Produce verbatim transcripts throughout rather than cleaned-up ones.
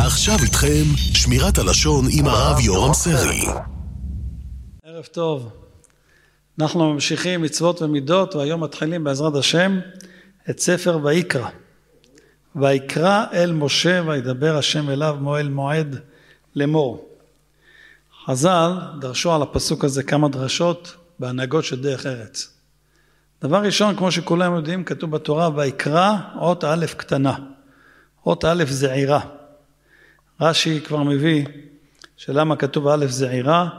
ועכשיו איתכם שמירת הלשון עם הרב יורם סרי. ערב טוב. אנחנו ממשיכים מצוות ומידות, והיום מתחילים בעזרת השם את ספר ויקרא. ויקרא אל משה וידבר השם אליו מועד מועד לאמור. חז"ל דרשו על הפסוק הזה כמה דרשות בהנהגות של דרך ארץ. דבר ראשון, כמו שכולם יודעים, כתוב בתורה ויקרא אות א' קטנה. אות א' זעירה. רש"י כבר מביא שלמה כתוב א' זעירה,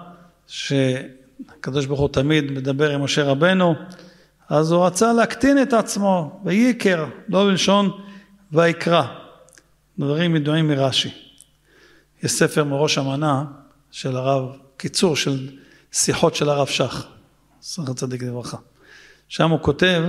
שהקדוש ברוך הוא תמיד מדבר עם משה רבנו, אז הוא רצה להקטין את עצמו, ויקר, לא בלשון ויקרא. דברים ידועים מרש"י. יש ספר מראש המנה של הרב, קיצור של שיחות של הרב שך, זכר צדיק לברכה. שם הוא כותב,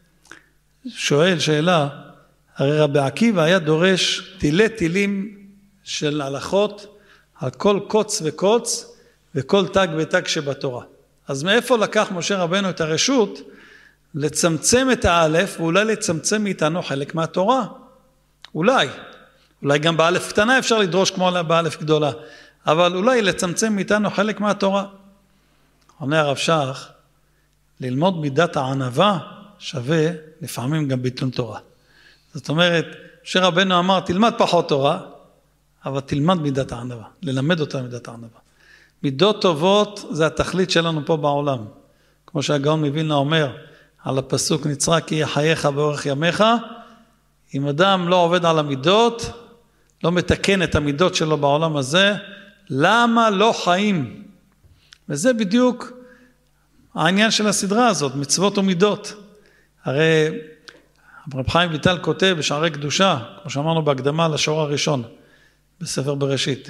שואל שאלה, הרי רבי עקיבא היה דורש תילי תילים של הלכות על כל קוץ וקוץ וכל תג ותג שבתורה. אז מאיפה לקח משה רבנו את הרשות לצמצם את האלף ואולי לצמצם מאיתנו חלק מהתורה? אולי. אולי גם באלף קטנה אפשר לדרוש כמו באלף גדולה, אבל אולי לצמצם מאיתנו חלק מהתורה. עונה הרב שך, ללמוד מידת הענווה שווה לפעמים גם ביטול תורה. זאת אומרת, משה רבנו אמר, תלמד פחות תורה, אבל תלמד מידת הענווה, ללמד אותה מידת הענווה. מידות טובות זה התכלית שלנו פה בעולם. כמו שהגאון מווילנה אומר, על הפסוק נצרה כי יחייך באורך ימיך, אם אדם לא עובד על המידות, לא מתקן את המידות שלו בעולם הזה, למה לא חיים? וזה בדיוק העניין של הסדרה הזאת, מצוות ומידות. הרי רב חיים ויטל כותב בשערי קדושה, כמו שאמרנו בהקדמה לשור הראשון, בספר בראשית,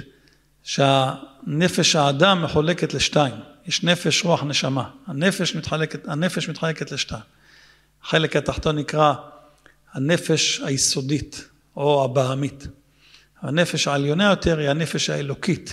שהנפש האדם מחולקת לשתיים. יש נפש, רוח, נשמה. הנפש מתחלקת, הנפש מתחלקת לשתיים. החלק התחתון נקרא הנפש היסודית, או הבהמית. הנפש העליונה יותר היא הנפש האלוקית.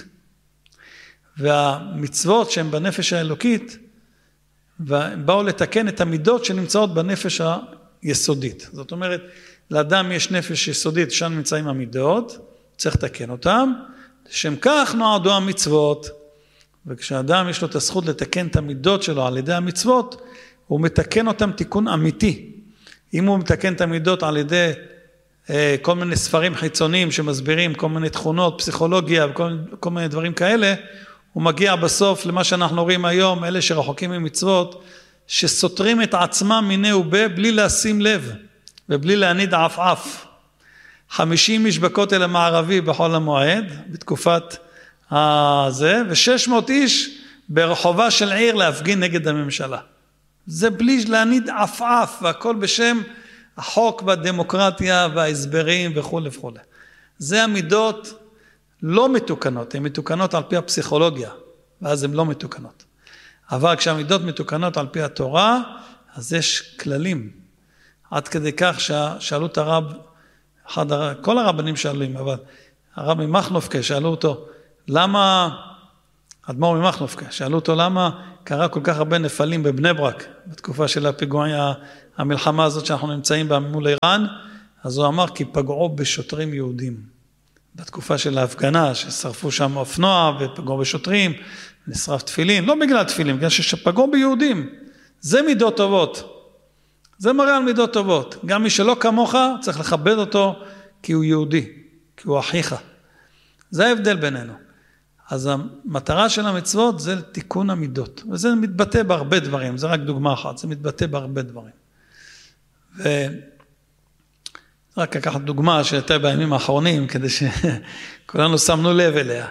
והמצוות שהן בנפש האלוקית, ובאו לתקן את המידות שנמצאות בנפש היסודית. זאת אומרת, לאדם יש נפש יסודית, שם נמצאים המידות, צריך לתקן אותם, לשם כך נועדו המצוות, וכשאדם יש לו את הזכות לתקן את המידות שלו על ידי המצוות, הוא מתקן אותם תיקון אמיתי. אם הוא מתקן את המידות על ידי אה, כל מיני ספרים חיצוניים שמסבירים כל מיני תכונות, פסיכולוגיה וכל כל מיני דברים כאלה, הוא מגיע בסוף למה שאנחנו רואים היום, אלה שרחוקים ממצוות, שסותרים את עצמם מיני ובה בלי לשים לב, ובלי להניד עף עף. חמישים איש בכותל המערבי בחול המועד, בתקופת הזה, ושש מאות איש ברחובה של עיר להפגין נגד הממשלה. זה בלי להניד עף עף, והכל בשם החוק והדמוקרטיה וההסברים וכו' וכו'. זה המידות לא מתוקנות, הן מתוקנות על פי הפסיכולוגיה, ואז הן לא מתוקנות. אבל כשהמידות מתוקנות על פי התורה, אז יש כללים. עד כדי כך ששאלו את הרב, אחד, כל הרבנים שאלו, אבל הרב ממחנופקה שאלו אותו, למה, אדמו"ר ממחנופקה, שאלו אותו למה קרה כל כך הרבה נפלים בבני ברק, בתקופה של הפיגועי המלחמה הזאת שאנחנו נמצאים בה מול איראן, אז הוא אמר כי פגעו בשוטרים יהודים. בתקופה של ההפגנה, ששרפו שם אופנוע ופגעו בשוטרים, נשרף תפילין, לא בגלל תפילין, בגלל שפגעו ביהודים. זה מידות טובות. זה מראה על מידות טובות. גם מי שלא כמוך, צריך לכבד אותו כי הוא יהודי, כי הוא אחיך. זה ההבדל בינינו. אז המטרה של המצוות זה תיקון המידות. וזה מתבטא בהרבה דברים, זה רק דוגמה אחת, זה מתבטא בהרבה דברים. ו... רק לקחת דוגמה שהייתה בימים האחרונים, כדי שכולנו שמנו לב אליה.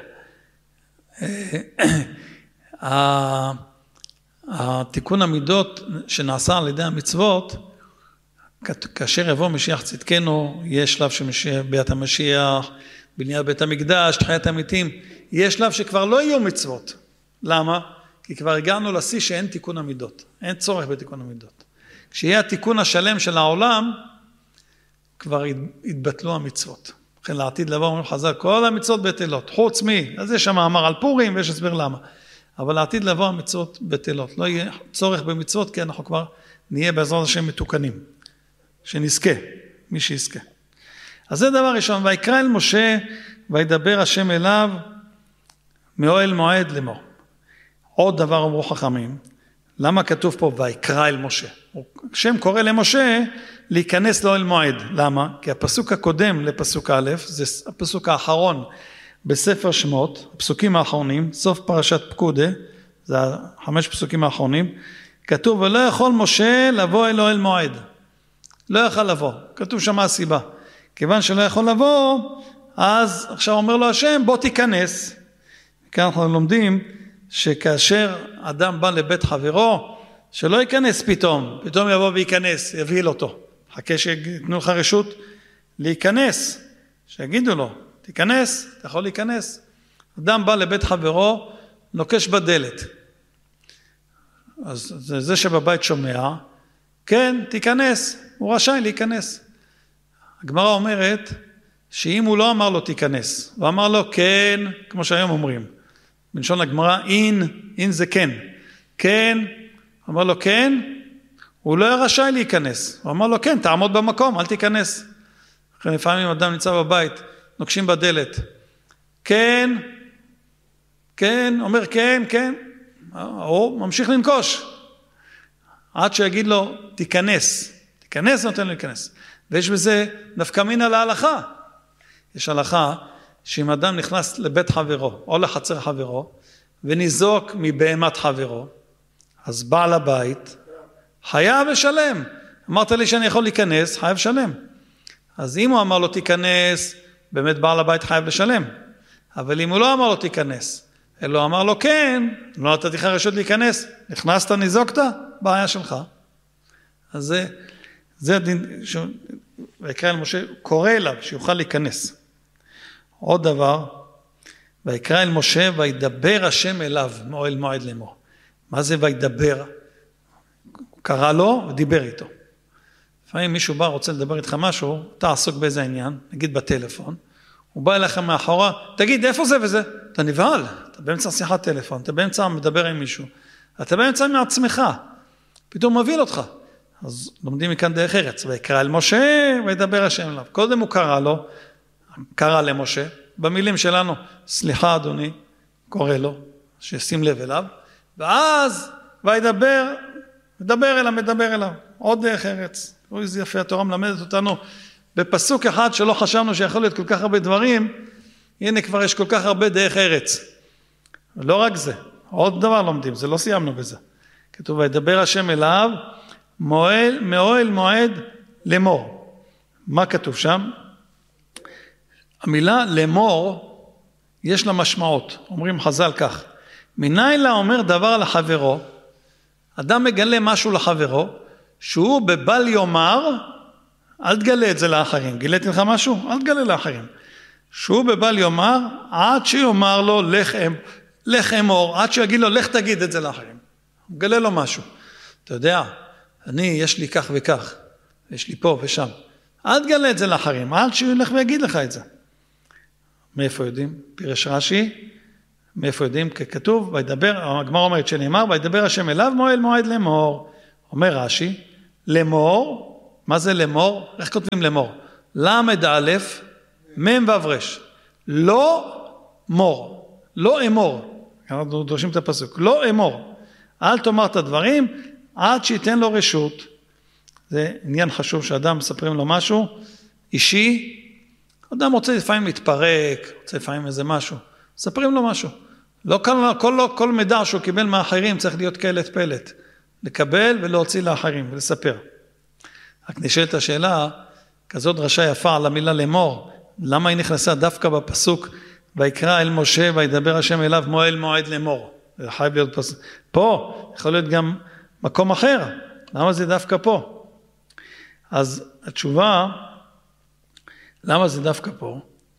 התיקון המידות שנעשה על ידי המצוות, כאשר יבוא משיח צדקנו, יש שלב של בית המשיח, בניית בית המקדש, תחיית המתים, יש שלב שכבר לא יהיו מצוות. למה? כי כבר הגענו לשיא שאין תיקון המידות, אין צורך בתיקון המידות. כשיהיה התיקון השלם של העולם, כבר התבטלו המצוות. לכן לעתיד לבוא, אומרים חז"ל, כל המצוות בטלות, חוץ מי, אז יש שם מאמר על פורים, ויש הסבר למה. אבל לעתיד לבוא המצוות בטלות, לא יהיה צורך במצוות, כי אנחנו כבר נהיה בעזרת השם מתוקנים, שנזכה, מי שיזכה. אז זה דבר ראשון, ויקרא אל משה, וידבר השם אליו מאוהל מועד לאמור. עוד דבר אמרו חכמים, למה כתוב פה ויקרא אל משה? השם קורא למשה להיכנס לאוהל מועד. למה? כי הפסוק הקודם לפסוק א', זה הפסוק האחרון בספר שמות, הפסוקים האחרונים, סוף פרשת פקודה, זה החמש פסוקים האחרונים, כתוב ולא יכול משה לבוא אל אוהל מועד. לא יכול לבוא, כתוב שם הסיבה. כיוון שלא יכול לבוא, אז עכשיו אומר לו השם בוא תיכנס. כאן אנחנו לומדים שכאשר אדם בא לבית חברו, שלא ייכנס פתאום, פתאום יבוא וייכנס, יבהיל אותו. חכה שיתנו לך רשות להיכנס, שיגידו לו, תיכנס, אתה יכול להיכנס. אדם בא לבית חברו, נוקש בדלת. אז זה, זה שבבית שומע, כן, תיכנס, הוא רשאי להיכנס. הגמרא אומרת, שאם הוא לא אמר לו תיכנס, הוא אמר לו כן, כמו שהיום אומרים, בלשון הגמרא, אין, אין זה כן, כן, אמר לו כן, הוא לא היה רשאי להיכנס, הוא אמר לו כן, תעמוד במקום, אל תיכנס. אחרי לפעמים אדם נמצא בבית, נוקשים בדלת, כן, כן, אומר כן, כן, הוא ממשיך לנקוש, עד שיגיד לו תיכנס, תיכנס נותן לו להיכנס, ויש בזה נפקא מינה להלכה, יש הלכה שאם אדם נכנס לבית חברו או לחצר חברו וניזוק מבהמת חברו, אז בעל הבית חייב לשלם. אמרת לי שאני יכול להיכנס, חייב לשלם. אז אם הוא אמר לו תיכנס, באמת בעל הבית חייב לשלם. אבל אם הוא לא אמר לו תיכנס, אלא אמר לו כן, לא נתתי לך רשות להיכנס, נכנסת, ניזוקת, בעיה שלך. אז זה, זה הדין, ויקרא אל משה, קורא אליו שיוכל להיכנס. עוד דבר, ויקרא אל משה וידבר השם אליו מאוהל מועד לאמור. מה זה וידבר? הוא קרא לו ודיבר איתו. לפעמים מישהו בא רוצה לדבר איתך משהו, אתה עסוק באיזה עניין, נגיד בטלפון, הוא בא אליך מאחורה, תגיד איפה זה וזה? אתה נבהל, אתה באמצע שיחת טלפון, אתה באמצע מדבר עם מישהו, אתה באמצע מעצמך, פתאום מוביל אותך. אז לומדים מכאן דרך ארץ, ויקרא אל משה וידבר השם אליו. קודם הוא קרא לו, קרא למשה, במילים שלנו, סליחה אדוני, קורא לו, שישים לב אליו, ואז וידבר, מדבר אליו, מדבר אליו, עוד דרך ארץ. אוי, זה יפה, התורה מלמדת אותנו, בפסוק אחד שלא חשבנו שיכול להיות כל כך הרבה דברים, הנה כבר יש כל כך הרבה דרך ארץ. ולא רק זה, עוד דבר לומדים, זה לא סיימנו בזה. כתוב, וידבר השם אליו, מועל, מאוהל מועד לאמור. מה כתוב שם? המילה לאמור, יש לה משמעות. אומרים חז"ל כך, מניין לה אומר דבר לחברו, אדם מגלה משהו לחברו, שהוא בבל יאמר, אל תגלה את זה לאחרים. גילתי לך משהו? אל תגלה לאחרים. שהוא בבל יאמר, עד שיאמר לו, לך, לך אמור, עד שיגיד לו, לך תגיד את זה לאחרים. הוא גלה לו משהו. אתה יודע, אני, יש לי כך וכך, יש לי פה ושם. אל תגלה את זה לאחרים, עד שהוא ילך ויגיד לך את זה. מאיפה יודעים? פירש רש"י, מאיפה יודעים? ככתוב, וידבר, הגמרא אומרת שנאמר, וידבר השם אליו מאוהל מועד לאמור. אומר רש"י, לאמור, מה זה לאמור? איך כותבים לאמור? למד א', מ' ו' ר'. לא מור, לא אמור. אנחנו דורשים את הפסוק, לא אמור. אל תאמר את הדברים, עד שייתן לו רשות. זה עניין חשוב שאדם מספרים לו משהו, אישי, אדם רוצה לפעמים להתפרק, רוצה לפעמים איזה משהו, מספרים לו משהו. לא כל, כל, כל מידע שהוא קיבל מאחרים צריך להיות קלט פלט. לקבל ולהוציא לאחרים ולספר. רק נשאלת השאלה, כזאת דרשה יפה על המילה לאמור, למה היא נכנסה דווקא בפסוק, ויקרא אל משה וידבר השם אליו מאוהל מועד לאמור. זה חייב להיות פסוק. פה יכול להיות גם מקום אחר, למה זה דווקא פה? אז התשובה, למה זה דווקא פה?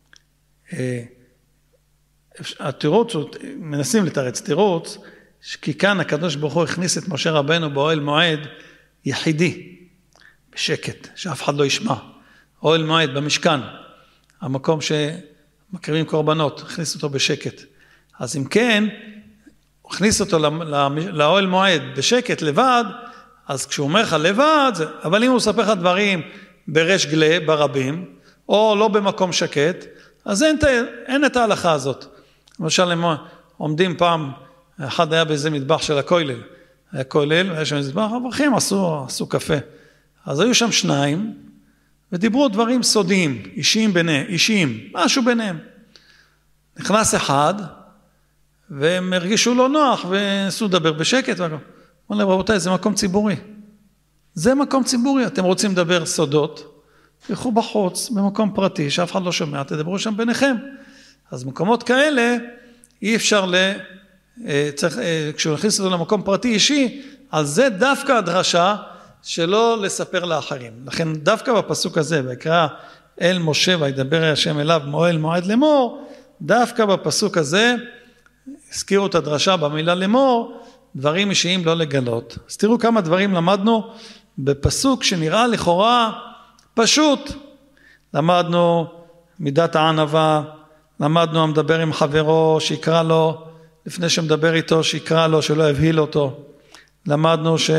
התירוץ, מנסים לתרץ תירוץ, כי כאן הקדוש ברוך הוא הכניס את משה רבנו באוהל מועד יחידי, בשקט, שאף אחד לא ישמע. אוהל מועד במשכן, המקום שמקריבים קורבנות, הכניס אותו בשקט. אז אם כן, הכניס אותו לאוהל מועד בשקט לבד, אז כשהוא אומר לך לבד, אבל אם הוא ספר לך דברים ברש גלה, ברבים, או לא במקום שקט, אז אין, אין את ההלכה הזאת. למשל, הם עומדים פעם, אחד היה באיזה מטבח של הכולל, היה כולל, והיה שם מטבח, אברכים עשו, עשו קפה. אז היו שם שניים, ודיברו דברים סודיים, אישיים ביניהם, אישיים, משהו ביניהם. נכנס אחד, והם הרגישו לא נוח, ונסו לדבר בשקט, אמרו להם, רבותיי, זה מקום ציבורי. זה מקום ציבורי, אתם רוצים לדבר סודות, תלכו בחוץ, במקום פרטי, שאף אחד לא שומע, תדברו שם ביניכם. אז מקומות כאלה, אי אפשר ל... צריך, כשהוא נכנס אותו למקום פרטי אישי, אז זה דווקא הדרשה שלא לספר לאחרים. לכן דווקא בפסוק הזה, ויקרא אל משה וידבר השם אליו מועל מועד לאמור, דווקא בפסוק הזה, הזכירו את הדרשה במילה לאמור, דברים אישיים לא לגלות. אז תראו כמה דברים למדנו בפסוק שנראה לכאורה פשוט. למדנו מידת הענווה, למדנו המדבר עם חברו שיקרא לו, לפני שמדבר איתו שיקרא לו שלא יבהיל אותו. למדנו ש...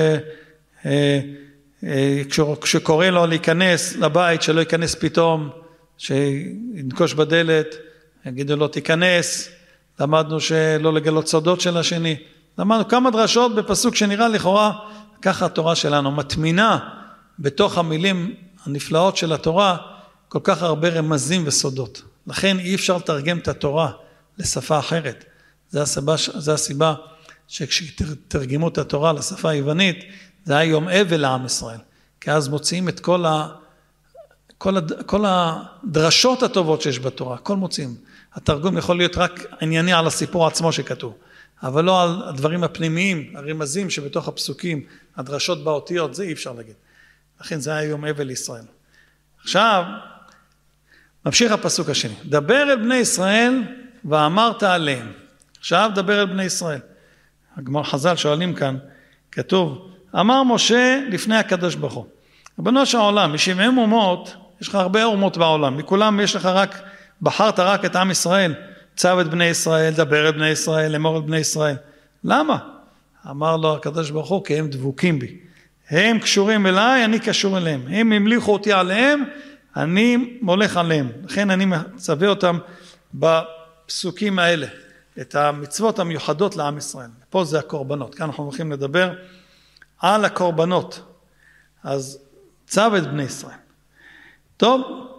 כשקורא לו להיכנס לבית שלא ייכנס פתאום, שינקוש בדלת, יגידו לו תיכנס. למדנו שלא לגלות סודות של השני. למדנו כמה דרשות בפסוק שנראה לכאורה, ככה התורה שלנו מתמינה בתוך המילים הנפלאות של התורה, כל כך הרבה רמזים וסודות. לכן אי אפשר לתרגם את התורה לשפה אחרת. זה הסיבה, זה הסיבה שכשתרגמו את התורה לשפה היוונית, זה היה יום אבל לעם ישראל. כי אז מוציאים את כל, ה, כל, הד, כל הדרשות הטובות שיש בתורה, הכל מוציאים. התרגום יכול להיות רק ענייני על הסיפור עצמו שכתוב, אבל לא על הדברים הפנימיים, הרמזים שבתוך הפסוקים, הדרשות באותיות, זה אי אפשר להגיד. לכן זה היה יום אבל לישראל. עכשיו, ממשיך הפסוק השני. דבר אל בני ישראל ואמרת עליהם. עכשיו דבר אל בני ישראל. הגמרא חז"ל שואלים כאן, כתוב, אמר משה לפני הקדוש ברוך הוא. רבנו של העולם, משבעים אומות, יש לך הרבה אומות בעולם, מכולם יש לך רק, בחרת רק את עם ישראל, צו את בני ישראל, דבר את בני ישראל, אמור את בני ישראל. למה? אמר לו הקדוש ברוך הוא, כי הם דבוקים בי. הם קשורים אליי, אני קשור אליהם. הם המליכו אותי עליהם, אני מולך עליהם. לכן אני מצווה אותם בפסוקים האלה, את המצוות המיוחדות לעם ישראל. פה זה הקורבנות. כאן אנחנו הולכים לדבר על הקורבנות. אז צו את בני ישראל. טוב,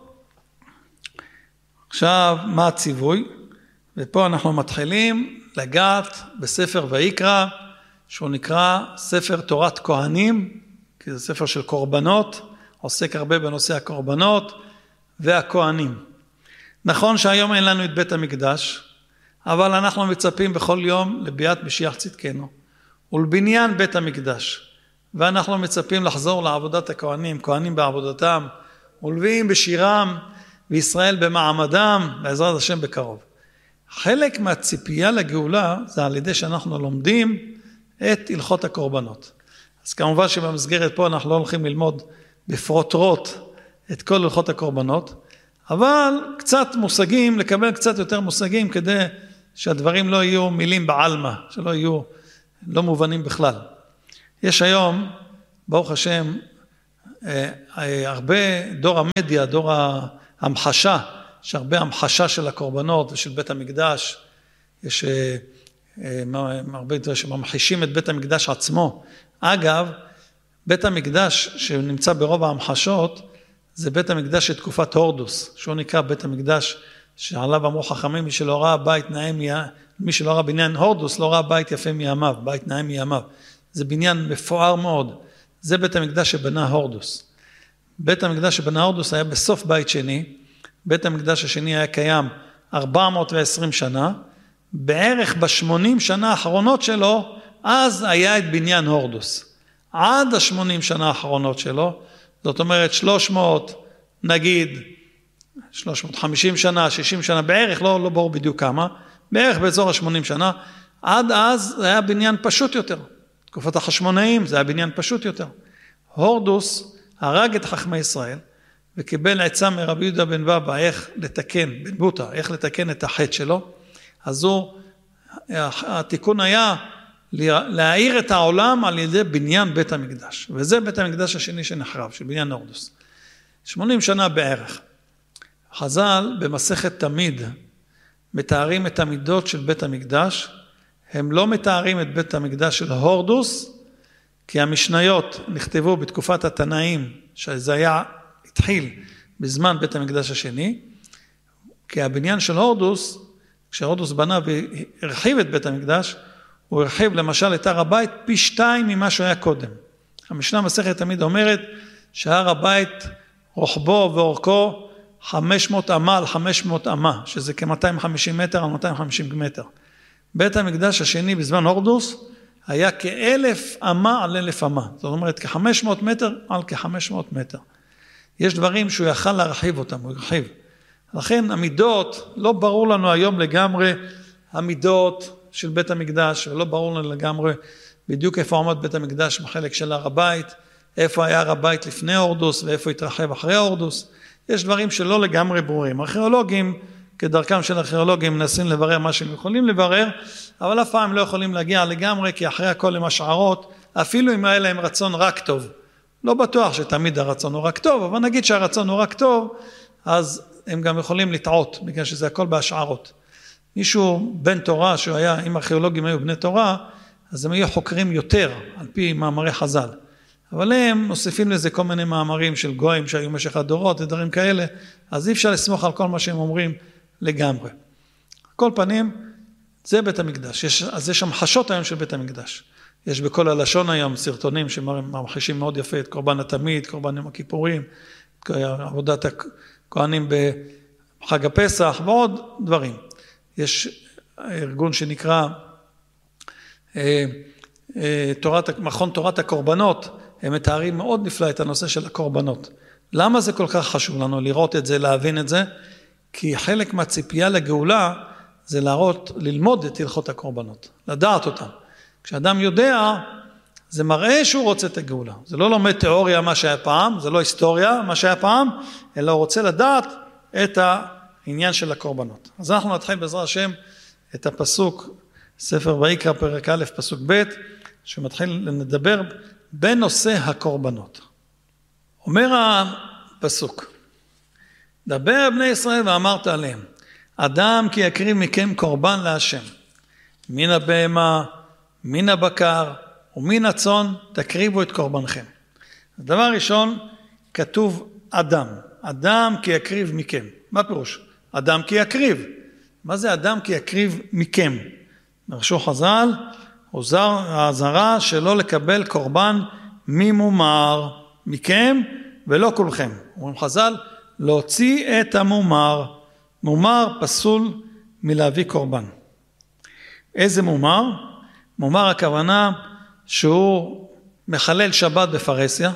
עכשיו מה הציווי? ופה אנחנו מתחילים לגעת בספר ויקרא, שהוא נקרא ספר תורת כהנים, כי זה ספר של קורבנות, עוסק הרבה בנושא הקורבנות והכהנים. נכון שהיום אין לנו את בית המקדש, אבל אנחנו מצפים בכל יום לביאת משיח צדקנו, ולבניין בית המקדש. ואנחנו מצפים לחזור לעבודת הכהנים, כהנים בעבודתם, ולווים בשירם, וישראל במעמדם, בעזרת השם בקרוב. חלק מהציפייה לגאולה, זה על ידי שאנחנו לומדים את הלכות הקורבנות. אז כמובן שבמסגרת פה אנחנו לא הולכים ללמוד בפרוטרוט את כל הלכות הקורבנות, אבל קצת מושגים, לקבל קצת יותר מושגים, כדי שהדברים לא יהיו מילים בעלמא, שלא יהיו לא מובנים בכלל. יש היום, ברוך השם, הרבה דור המדיה, דור ההמחשה, יש הרבה המחשה של הקורבנות ושל בית המקדש, יש הרבה דברים שממחישים את בית המקדש עצמו. אגב, בית המקדש שנמצא ברוב ההמחשות, זה בית המקדש של תקופת הורדוס, שהוא נקרא בית המקדש שעליו אמרו חכמים, מי שלא ראה בית נאה מימיו, מי שלא ראה בניין הורדוס, לא ראה בית יפה מימיו, בית נאה מימיו. זה בניין מפואר מאוד. זה בית המקדש שבנה הורדוס. בית המקדש שבנה הורדוס היה בסוף בית שני, בית המקדש השני היה קיים ארבע מאות ועשרים שנה, בערך בשמונים שנה האחרונות שלו, אז היה את בניין הורדוס. עד השמונים שנה האחרונות שלו, זאת אומרת שלוש מאות, נגיד, שלוש מאות וחמישים שנה, שישים שנה, בערך, לא, לא ברור בדיוק כמה, בערך באזור ה-שמונים שנה, עד אז זה היה בניין פשוט יותר. תקופת החשמונאים זה היה בניין פשוט יותר. הורדוס הרג את חכמי ישראל, וקיבל עצה מרבי יהודה בן בבא, איך לתקן, בן בוטה, איך לתקן את החטא שלו, אז הוא, התיקון היה להאיר את העולם על ידי בניין בית המקדש, וזה בית המקדש השני שנחרב, של בניין הורדוס. שמונים שנה בערך. חז"ל במסכת תמיד מתארים את המידות של בית המקדש, הם לא מתארים את בית המקדש של הורדוס, כי המשניות נכתבו בתקופת התנאים, שזה היה, התחיל בזמן בית המקדש השני, כי הבניין של הורדוס, כשהורדוס בנה והרחיב את בית המקדש, הוא הרחיב למשל את הר הבית פי שתיים ממה שהיה קודם. המשנה מסכת תמיד אומרת שהר הבית רוחבו ואורכו חמש מאות אמה על חמש מאות אמה, שזה כ-מאתיים וחמישים מטר על מאתיים וחמישים מטר. בית המקדש השני בזמן הורדוס היה כאלף אמה על אלף אמה. זאת אומרת כ-חמש מאות מטר על כ-חמש מאות מטר. יש דברים שהוא יכל להרחיב אותם, הוא הרחיב. לכן המידות, לא ברור לנו היום לגמרי המידות של בית המקדש, ולא ברור לנו לגמרי בדיוק איפה עומד בית המקדש בחלק של הר הבית, איפה היה הר הבית לפני הורדוס ואיפה התרחב אחרי הורדוס. יש דברים שלא לגמרי ברורים. ארכיאולוגים, כדרכם של ארכיאולוגים, מנסים לברר מה שהם יכולים לברר, אבל אף פעם לא יכולים להגיע לגמרי, כי אחרי הכל הם השערות, אפילו אם היה להם רצון רק טוב. לא בטוח שתמיד הרצון הוא רק טוב, אבל נגיד שהרצון הוא רק טוב, אז הם גם יכולים לטעות, בגלל שזה הכל בהשערות. מישהו בן תורה, שהוא היה, אם ארכיאולוגים היו בני תורה, אז הם היו חוקרים יותר, על פי מאמרי חז"ל. אבל הם מוסיפים לזה כל מיני מאמרים של גויים שהיו משך הדורות, ודברים כאלה, אז אי אפשר לסמוך על כל מה שהם אומרים לגמרי. כל פנים, זה בית המקדש. יש, אז יש המחשות היום של בית המקדש. יש בכל הלשון היום סרטונים שממחישים מאוד יפה את קורבן התמיד, קורבן יום הכיפורים, עבודת הכהנים בחג הפסח ועוד דברים. יש ארגון שנקרא אה, אה, תורת, מכון תורת הקורבנות, הם מתארים מאוד נפלא את הנושא של הקורבנות. למה זה כל כך חשוב לנו לראות את זה, להבין את זה? כי חלק מהציפייה לגאולה זה להראות, ללמוד את הלכות הקורבנות, לדעת אותם. כשאדם יודע, זה מראה שהוא רוצה את הגאולה. זה לא לומד תיאוריה מה שהיה פעם, זה לא היסטוריה מה שהיה פעם, אלא הוא רוצה לדעת את העניין של הקורבנות. אז אנחנו נתחיל בעזרת השם את הפסוק, ספר ויקרא פרק א' פסוק ב', שמתחיל לדבר בנושא הקורבנות. אומר הפסוק, דבר בני ישראל ואמרת עליהם, אדם כי יקריב מכם קורבן להשם, מן הבהמה, מן הבקר ומן הצאן תקריבו את קורבנכם. הדבר ראשון, כתוב אדם, אדם כי יקריב מכם. מה פירוש? אדם כי יקריב. מה זה אדם כי יקריב מכם? דרשו חז"ל, עוזר העזרה שלא לקבל קורבן ממומר, מכם ולא כולכם. אומרים חז"ל, להוציא את המומר. מומר פסול מלהביא קורבן. איזה מומר? מומר הכוונה שהוא מחלל שבת בפרסיה,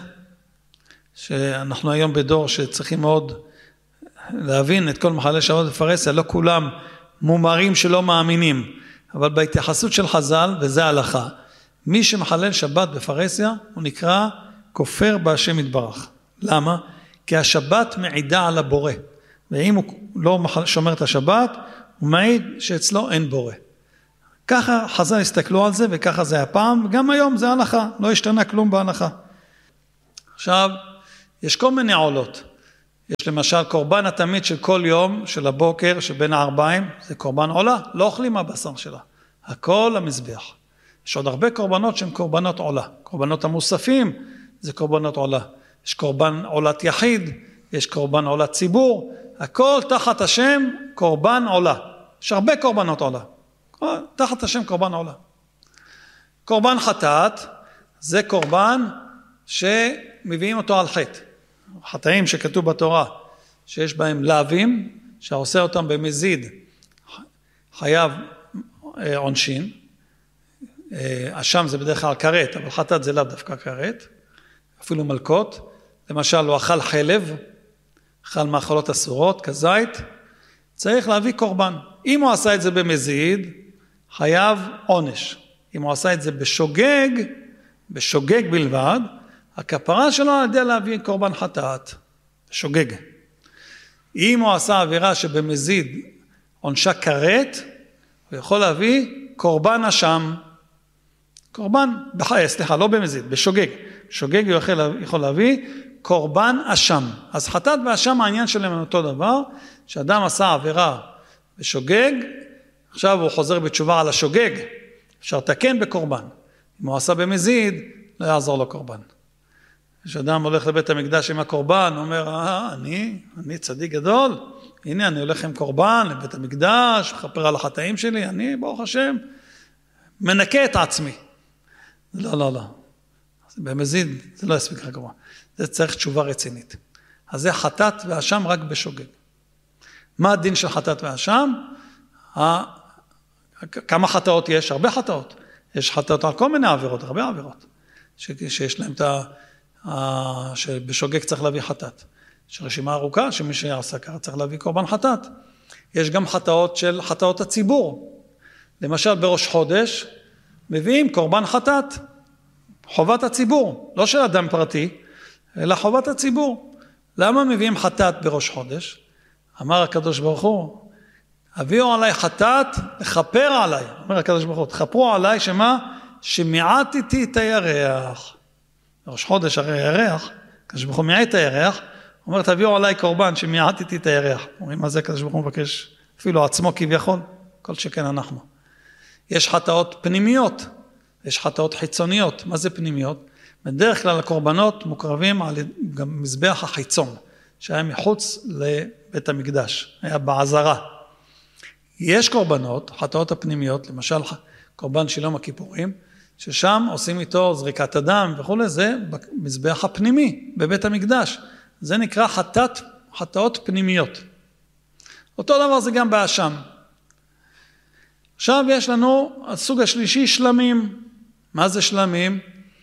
שאנחנו היום בדור שצריכים מאוד להבין את כל מחלל שבת בפרסיה, לא כולם מומרים שלא מאמינים, אבל בהתייחסות של חז"ל, וזה ההלכה, מי שמחלל שבת בפרסיה הוא נקרא כופר בהשם יתברך. למה? כי השבת מעידה על הבורא, ואם הוא לא שומר את השבת, הוא מעיד שאצלו אין בורא. ככה חז"ל הסתכלו על זה, וככה זה הפעם, וגם היום זה הלכה, לא השתנה כלום בהלכה. עכשיו, יש כל מיני עולות. יש למשל קורבן התמיד של כל יום, של הבוקר, שבין הארבעים, זה קורבן עולה, לא אוכלים מהבשר שלה. הכל המזבח. יש עוד הרבה קורבנות שהן קורבנות עולה. קורבנות המוספים זה קורבנות עולה. יש קורבן עולת יחיד, יש קורבן עולת ציבור, הכל תחת השם קורבן עולה. יש הרבה קורבנות עולה. תחת השם קורבן עולה. קורבן חטאת זה קורבן שמביאים אותו על חטא. חטאים שכתוב בתורה שיש בהם להבים, שעושה אותם במזיד חייב עונשין. אשם זה בדרך כלל כרת, אבל חטאת זה לאו דווקא כרת, אפילו מלכות. למשל הוא אכל חלב, אכל מאכלות אסורות כזית, צריך להביא קורבן. אם הוא עשה את זה במזיד, חייב עונש. אם הוא עשה את זה בשוגג, בשוגג בלבד, הכפרה שלו על ידי להביא קורבן חטאת, שוגג. אם הוא עשה עבירה שבמזיד עונשה כרת, הוא יכול להביא קורבן אשם. קורבן, בחיי, סליחה, לא במזיד, בשוגג. שוגג הוא יכול, יכול להביא קורבן אשם. אז חטאת ואשם העניין שלהם אותו דבר, שאדם עשה עבירה בשוגג, עכשיו הוא חוזר בתשובה על השוגג, אפשר לתקן בקורבן. אם הוא עשה במזיד, לא יעזור לו קורבן. כשאדם הולך לבית המקדש עם הקורבן, הוא אומר, אה, אני, אני צדיק גדול, הנה אני הולך עם קורבן לבית המקדש, מחפר על החטאים שלי, אני, ברוך השם, מנקה את עצמי. לא, לא, לא. במזיד זה לא יספיק רק קורבן. זה צריך תשובה רצינית. אז זה חטאת ואשם רק בשוגג. מה הדין של חטאת ואשם? כמה חטאות יש? הרבה חטאות. יש חטאות על כל מיני עבירות, הרבה עבירות. שיש להם את ה... שבשוגג צריך להביא חטאת. יש רשימה ארוכה שמי שעשה ככה צריך להביא קורבן חטאת. יש גם חטאות של חטאות הציבור. למשל בראש חודש מביאים קורבן חטאת. חובת הציבור, לא של אדם פרטי, אלא חובת הציבור. למה מביאים חטאת בראש חודש? אמר הקדוש ברוך הוא, הביאו עליי חטאת, לכפר עליי. אומר הקדוש ברוך הוא, תכפרו עליי שמה? שמיעטתי את הירח. בראש חודש הרי הירח, הקדוש ברוך הוא מיעט את הירח, הוא אומר, תביאו עליי קורבן שמיעטתי את הירח. אומרים, מה זה הקדוש ברוך הוא מבקש? אפילו עצמו כביכול, כל שכן אנחנו. יש חטאות פנימיות, יש חטאות חיצוניות. מה זה פנימיות? בדרך כלל הקורבנות מוקרבים על גם מזבח החיצון, שהיה מחוץ לבית המקדש, היה בעזרה. יש קורבנות, חטאות הפנימיות, למשל קורבן של יום הכיפורים, ששם עושים איתו זריקת הדם וכו', זה במזבח הפנימי, בבית המקדש. זה נקרא חטאת, חטאות פנימיות. אותו דבר זה גם באשם. עכשיו יש לנו הסוג השלישי, שלמים. מה זה שלמים?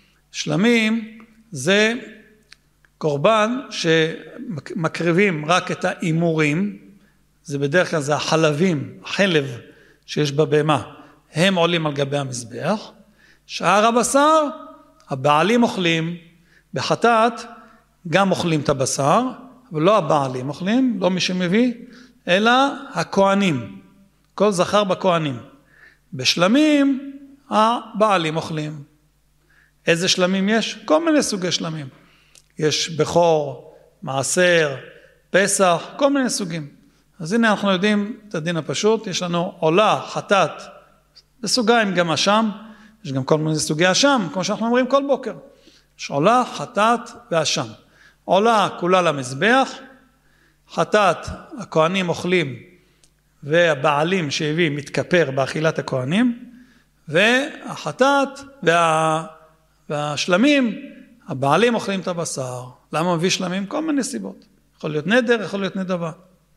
שלמים זה קורבן שמקריבים רק את האימורים, זה בדרך כלל זה החלבים, החלב שיש בבהמה, הם עולים על גבי המזבח. שאר הבשר, הבעלים אוכלים, בחטאת גם אוכלים את הבשר, אבל לא הבעלים אוכלים, לא מי שמביא, אלא הכהנים, כל זכר בכהנים. בשלמים הבעלים אוכלים. איזה שלמים יש? כל מיני סוגי שלמים. יש בכור, מעשר, פסח, כל מיני סוגים. אז הנה אנחנו יודעים את הדין הפשוט, יש לנו עולה, חטאת, בסוגיים גם אשם, יש גם כל מיני סוגי אשם, כמו שאנחנו אומרים כל בוקר. יש עולה, חטאת ואשם. עולה כולה למזבח, חטאת הכהנים אוכלים, והבעלים שהביא מתכפר באכילת הכהנים, והחטאת וה... והשלמים, הבעלים אוכלים את הבשר. למה מביא שלמים? כל מיני סיבות. יכול להיות נדר, יכול להיות נדבה.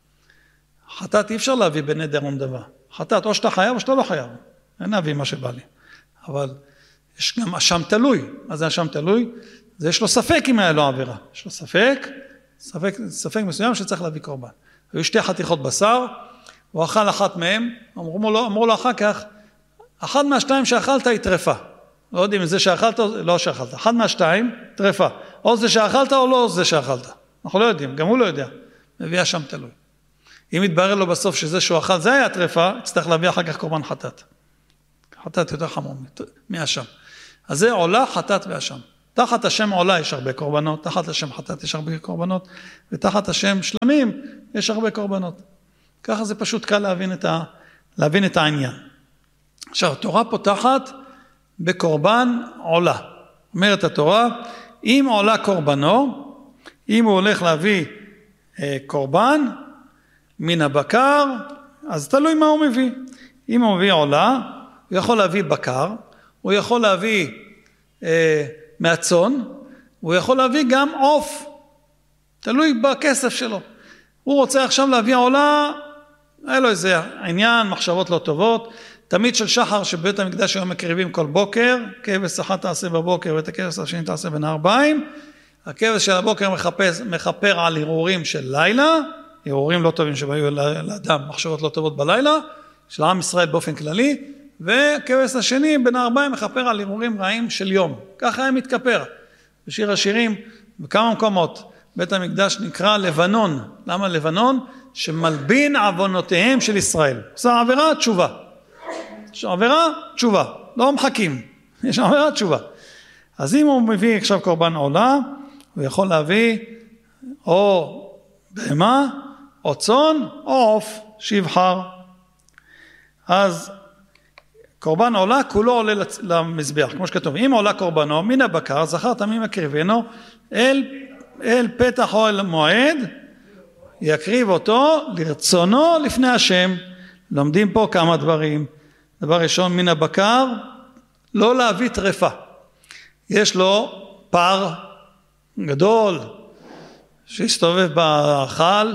חטאת אי אפשר להביא בנדר ונדבה. חטאת או שאתה חייב או שאתה לא חייב. אין להביא מה שבא לי. אבל יש גם אשם תלוי. מה זה אשם תלוי? זה יש לו ספק אם היה לו עבירה. יש לו ספק, ספק, ספק מסוים שצריך להביא קורבן. היו שתי חתיכות בשר, הוא אכל אחת מהם, אמרו לו, אמרו לו אחר כך, אחד מהשתיים שאכלת היא טרפה. לא יודעים אם זה שאכלת או לא שאכלת. אחד מהשתיים, טרפה. או זה שאכלת או לא זה שאכלת. אנחנו לא יודעים, גם הוא לא יודע. מביא אשם תלוי. אם יתברר לו בסוף שזה שהוא אכל, זה היה טרפה, יצטרך להביא אחר כך קורבן חטאת. חטאת יותר חמור מאשם. אז זה עולה, חטאת ואשם. תחת השם עולה יש הרבה קורבנות, תחת השם חטאת יש הרבה קורבנות, ותחת השם שלמים יש הרבה קורבנות. ככה זה פשוט קל להבין את, ה, להבין את העניין. עכשיו, התורה פותחת בקורבן עולה. אומרת התורה, אם עולה קורבנו, אם הוא הולך להביא אה, קורבן מן הבקר, אז תלוי מה הוא מביא. אם הוא מביא עולה, הוא יכול להביא בקר, הוא יכול להביא אה, מהצאן, הוא יכול להביא גם עוף, תלוי בכסף שלו. הוא רוצה עכשיו להביא עולה, היה לו איזה עניין, מחשבות לא טובות, תמיד של שחר שבית המקדש היום מקריבים כל בוקר, כבש אחת תעשה בבוקר ואת הכבש השני תעשה בין הארבעים, הכבש של הבוקר מחפש, מחפר על הרהורים של לילה, הרהורים לא טובים שהיו לאדם, מחשבות לא טובות בלילה, של עם ישראל באופן כללי, וכבש השני בין הארבעים מחפר על הרהורים רעים של יום, ככה הם מתכפר. בשיר השירים, בכמה מקומות, בית המקדש נקרא לבנון. למה לבנון? שמלבין עוונותיהם של ישראל. עושה עבירה, תשובה. עבירה, תשובה. לא מחכים. יש שם עוד תשובה. אז אם הוא מביא עכשיו קורבן עולה, הוא יכול להביא או בהמה, או צאן, או עוף, שיבחר. אז קורבן עולה, כולו עולה למזבח, כמו שכתוב. אם עולה קורבנו, מן הבקר, זכר תמים יקריבנו, אל, אל פתח או אל מועד, יקריב אותו לרצונו לפני השם. לומדים פה כמה דברים. דבר ראשון, מן הבקר, לא להביא טרפה. יש לו פר גדול, שהסתובב בחל,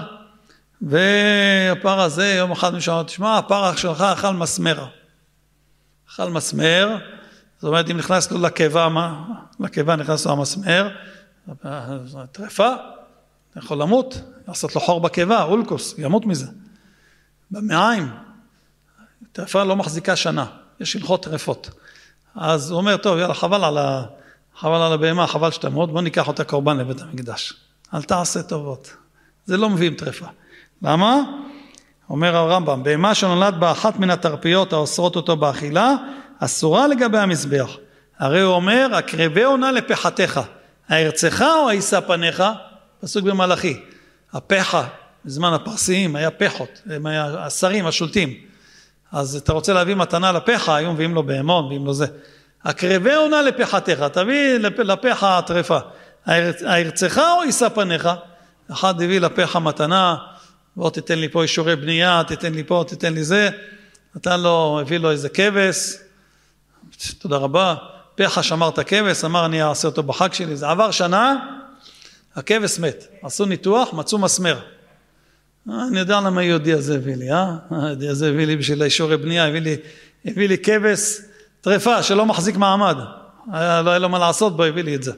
והפר הזה יום אחד משהו, תשמע, הפר שלך אכל מסמר. אכל מסמר, זאת אומרת, אם נכנס לו לקיבה, לקיבה נכנס לו המסמר, טרפה, יכול למות, לעשות לו חור בקיבה, אולקוס, ימות מזה. במעיים, טרפה לא מחזיקה שנה, יש הלכות טרפות. אז הוא אומר, טוב, יאללה, חבל על, ה... חבל על הבהמה, חבל שתמות, בוא ניקח אותה קורבן לבית המקדש. אל תעשה טובות. זה לא מביאים טרפה. למה? אומר הרמב"ם, בהמה שנולד באחת מן התרפיות האוסרות אותו באכילה, אסורה לגבי המזבח. הרי הוא אומר, הקרבה עונה לפחתך, הארצך או הישא פניך? פסוק במלאכי. הפחה, בזמן הפרסיים, היה פחות, הם היה השרים, השולטים. אז אתה רוצה להביא מתנה לפחה, היום מביאים לו בהמון, מביאים לו זה. הקרבה עונה לפחתך, תביא לפחה הטרפה. הארצך או הישא פניך? אחד הביא לפחה מתנה, בוא תיתן לי פה אישורי בנייה, תיתן לי פה, תיתן לי זה. נתן לו, הביא לו איזה כבש, תודה רבה. פחה שמר את הכבש, אמר אני אעשה אותו בחג שלי. זה עבר שנה, הכבש מת. עשו ניתוח, מצאו מסמר. אני יודע למה היהודי הזה הביא לי, אה? היהודי הזה הביא לי בשביל אישורי בנייה, הביא לי, הביא לי כבש טרפה שלא מחזיק מעמד. היה, לא היה לו מה לעשות בו, הביא לי את זה.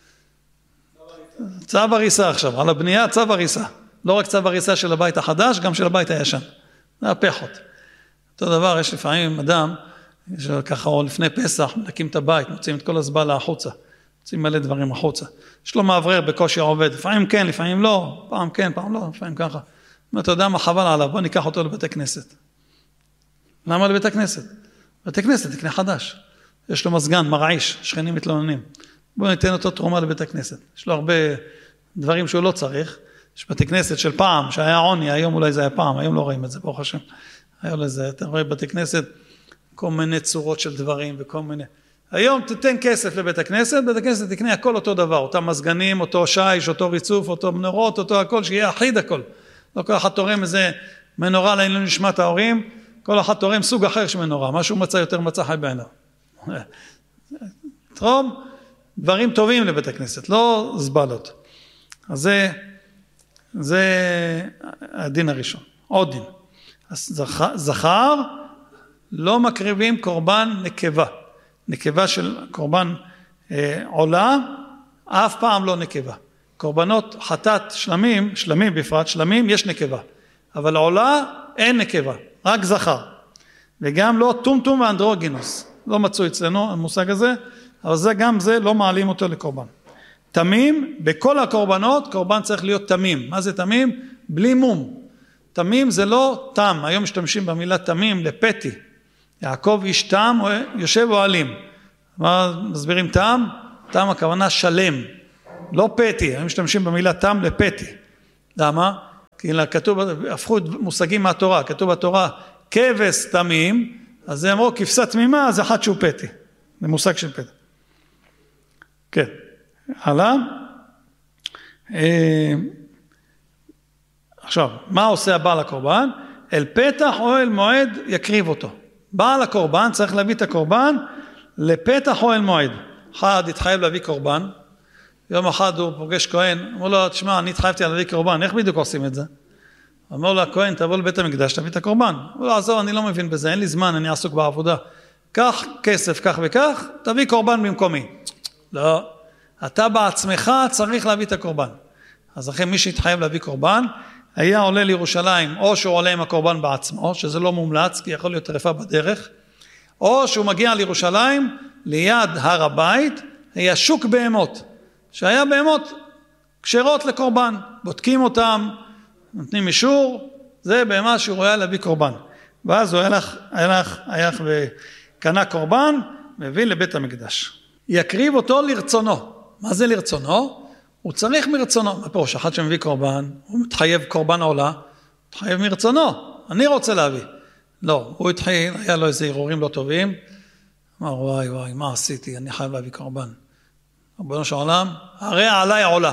צו הריסה עכשיו, על הבנייה צו הריסה. לא רק צו הריסה של הבית החדש, גם של הבית הישן. זה הפחות. אותו דבר, יש לפעמים אדם, יש ככה או לפני פסח, מנקים את הבית, מוצאים את כל הזבלה החוצה. מוצאים מלא דברים החוצה. יש לו מעברר בקושי עובד. לפעמים כן, לפעמים לא. פעם כן, פעם לא, לפעמים ככה. אתה יודע מה חבל עליו, בוא ניקח אותו לבית הכנסת. למה לבית הכנסת? בית הכנסת, תקנה חדש. יש לו מזגן, מרעיש, שכנים מתלוננים. בוא ניתן אותו תרומה לבית הכנסת. יש לו הרבה דברים שהוא לא צריך. יש בתי כנסת של פעם, שהיה עוני, היום אולי זה היה פעם, היום לא רואים את זה, ברוך השם. היה לזה, אתה רואה בתי כנסת, כל מיני צורות של דברים וכל מיני. היום תתן כסף לבית הכנסת, בית הכנסת תקנה הכל אותו דבר, אותם מזגנים, אותו שיש, אותו ריצוף, אותו מנורות, אותו הכל, שיהיה אחיד הכל. לא כל אחד תורם איזה מנורה לעניין נשמת ההורים, כל אחד תורם סוג אחר של מנורה, משהו מצא יותר מצא חי בעיניו. תרום דברים טובים לבית הכנסת, לא זבלות. אז זה, זה הדין הראשון. עוד דין. זכר, זכר לא מקריבים קורבן נקבה. נקבה של קורבן אה, עולה, אף פעם לא נקבה. קורבנות חטאת שלמים, שלמים בפרט, שלמים יש נקבה. אבל עולה אין נקבה, רק זכר. וגם לא טומטום ואנדרוגינוס. לא מצאו אצלנו המושג הזה, אבל זה גם זה לא מעלים אותו לקורבן. תמים, בכל הקורבנות, קורבן צריך להיות תמים. מה זה תמים? בלי מום. תמים זה לא תם, היום משתמשים במילה תמים לפתי. יעקב איש תם, יושב אוהלים. מה מסבירים תם? תם הכוונה שלם, לא פתי, היום משתמשים במילה תם לפתי. למה? כי כתוב, הפכו מושגים מהתורה, כתוב בתורה, כבש תמים, אז זה אמרו, כבשה תמימה, זה אחד שהוא פתי. זה מושג של פתי. כן, הלאה. עכשיו, מה עושה הבעל הקורבן? אל פתח או אל מועד יקריב אותו. בעל הקורבן צריך להביא את הקורבן לפתח או אל מועד. אחד התחייב להביא קורבן, יום אחד הוא פוגש כהן, אמר לו, תשמע, אני התחייבתי להביא קורבן, איך בדיוק עושים את זה? אמר לו, הכהן, תבוא לבית המקדש, תביא את הקורבן. הוא לא, עזוב, אני לא מבין בזה, אין לי זמן, אני עסוק בעבודה. קח כסף, כך וכך, תביא קורבן במקומי. לא, אתה בעצמך צריך להביא את הקורבן. אז אחרי מי שהתחייב להביא קורבן, היה עולה לירושלים, או שהוא עולה עם הקורבן בעצמו, שזה לא מומלץ, כי יכול להיות טרפה בדרך, או שהוא מגיע לירושלים, ליד הר הבית, היה שוק בהמות, שהיה בהמות כשרות לקורבן, בודקים אותם, נותנים אישור, זה בהמה שהוא רואה להביא קורבן. ואז הוא הלך, הלך, הלך וקנה קורבן, מביא לבית המקדש. יקריב אותו לרצונו. מה זה לרצונו? הוא צריך מרצונו. מה פירוש? אחד שמביא קורבן, הוא מתחייב קורבן עולה, מתחייב מרצונו. אני רוצה להביא. לא, הוא התחיל, היה לו איזה ערעורים לא טובים. אמר, וואי וואי, מה עשיתי? אני חייב להביא קורבן. ריבונו של עולם, הרי עליי עולה.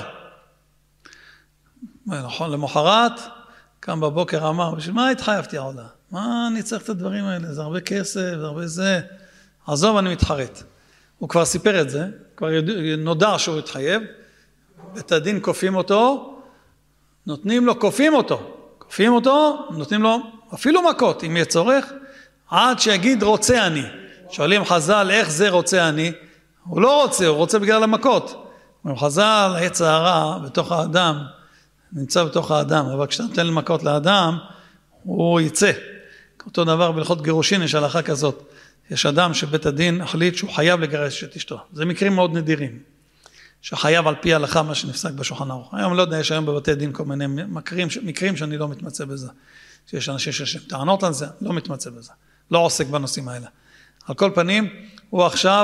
נכון, למחרת, קם בבוקר אמר, בשביל מה התחייבתי עולה? מה אני צריך את הדברים האלה? זה הרבה כסף, זה הרבה זה. עזוב, אני מתחרט. הוא כבר סיפר את זה, כבר נודע שהוא התחייב, בית הדין קופים אותו, נותנים לו, קופים אותו, קופים אותו, נותנים לו אפילו מכות, אם יהיה צורך, עד שיגיד רוצה אני. שואלים חז"ל, איך זה רוצה אני? הוא לא רוצה, הוא רוצה בגלל המכות. חז"ל, העץ הרע בתוך האדם, נמצא בתוך האדם, אבל כשאתה נותן למכות לאדם, הוא יצא. אותו דבר בהלכות גירושין, יש הלכה כזאת. יש אדם שבית הדין החליט שהוא חייב לגרש את אשתו. זה מקרים מאוד נדירים. שחייב על פי ההלכה מה שנפסק בשולחן ערוך. היום לא יודע, יש היום בבתי דין כל מיני מקרים, מקרים שאני לא מתמצא בזה. שיש אנשים שיש טענות על זה, לא מתמצא בזה. לא עוסק בנושאים האלה. על כל פנים, הוא עכשיו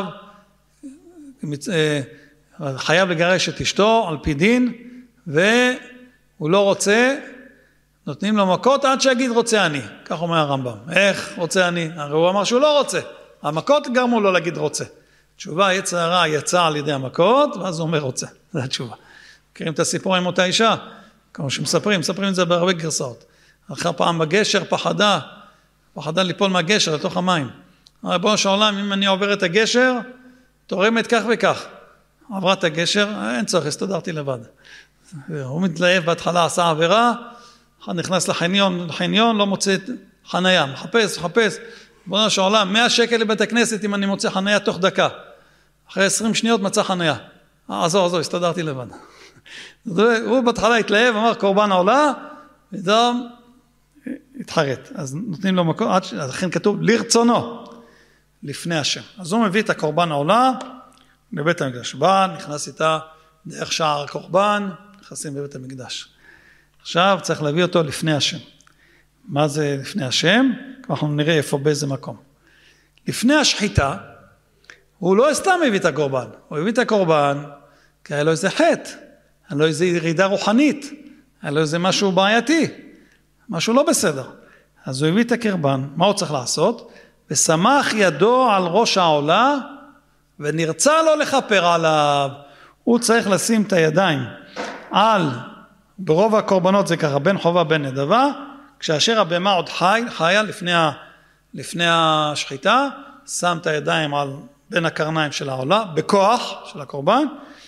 חייב לגרש את אשתו על פי דין, והוא לא רוצה, נותנים לו מכות עד שיגיד רוצה אני. כך אומר הרמב"ם. איך רוצה אני? הרי הוא אמר שהוא לא רוצה. המכות גרמו לו להגיד רוצה. תשובה, יצר הרע יצא על ידי המכות, ואז הוא אומר רוצה. זו התשובה. מכירים את הסיפור עם אותה אישה? כמו שמספרים, מספרים את זה בהרבה גרסאות. אחר פעם בגשר פחדה, פחדה ליפול מהגשר לתוך המים. ריבונו של עולם, אם אני עובר את הגשר, תורמת כך וכך. עברה את הגשר, אין צורך, הסתדרתי לבד. הוא מתלהב בהתחלה, עשה עבירה, אחד נכנס לחניון, לחניון, לא מוצא חנייה, מחפש, מחפש. ריבונו של עולם, מאה שקל לבית הכנסת אם אני מוצא חנייה תוך דקה. אחרי עשרים שניות מצא חנייה. עזור, עזור, הסתדרתי לבד. הוא בהתחלה התלהב, אמר קורבן עולה, ודום התחרט. אז נותנים לו מקום, אז לכן כתוב לרצונו, לפני השם. אז הוא מביא את הקורבן העולה לבית המקדש. בא, נכנס איתה דרך שער הקורבן, נכנסים בבית המקדש. עכשיו צריך להביא אותו לפני השם. מה זה לפני השם? אנחנו נראה איפה באיזה מקום. לפני השחיטה, הוא לא סתם הביא את הקורבן, הוא הביא את הקורבן, כי היה לו איזה חטא, היה לו איזה ירידה רוחנית, היה לו איזה משהו בעייתי, משהו לא בסדר. אז הוא הביא את הקורבן, מה הוא צריך לעשות? ושמח ידו על ראש העולה, ונרצה לו לכפר עליו. הוא צריך לשים את הידיים על, ברוב הקורבנות זה ככה, בין חובה בין נדבה, כשאשר הבמה עוד חי, חיה לפני, לפני השחיטה, שם את הידיים על בין הקרניים של העולה, בכוח של הקורבן,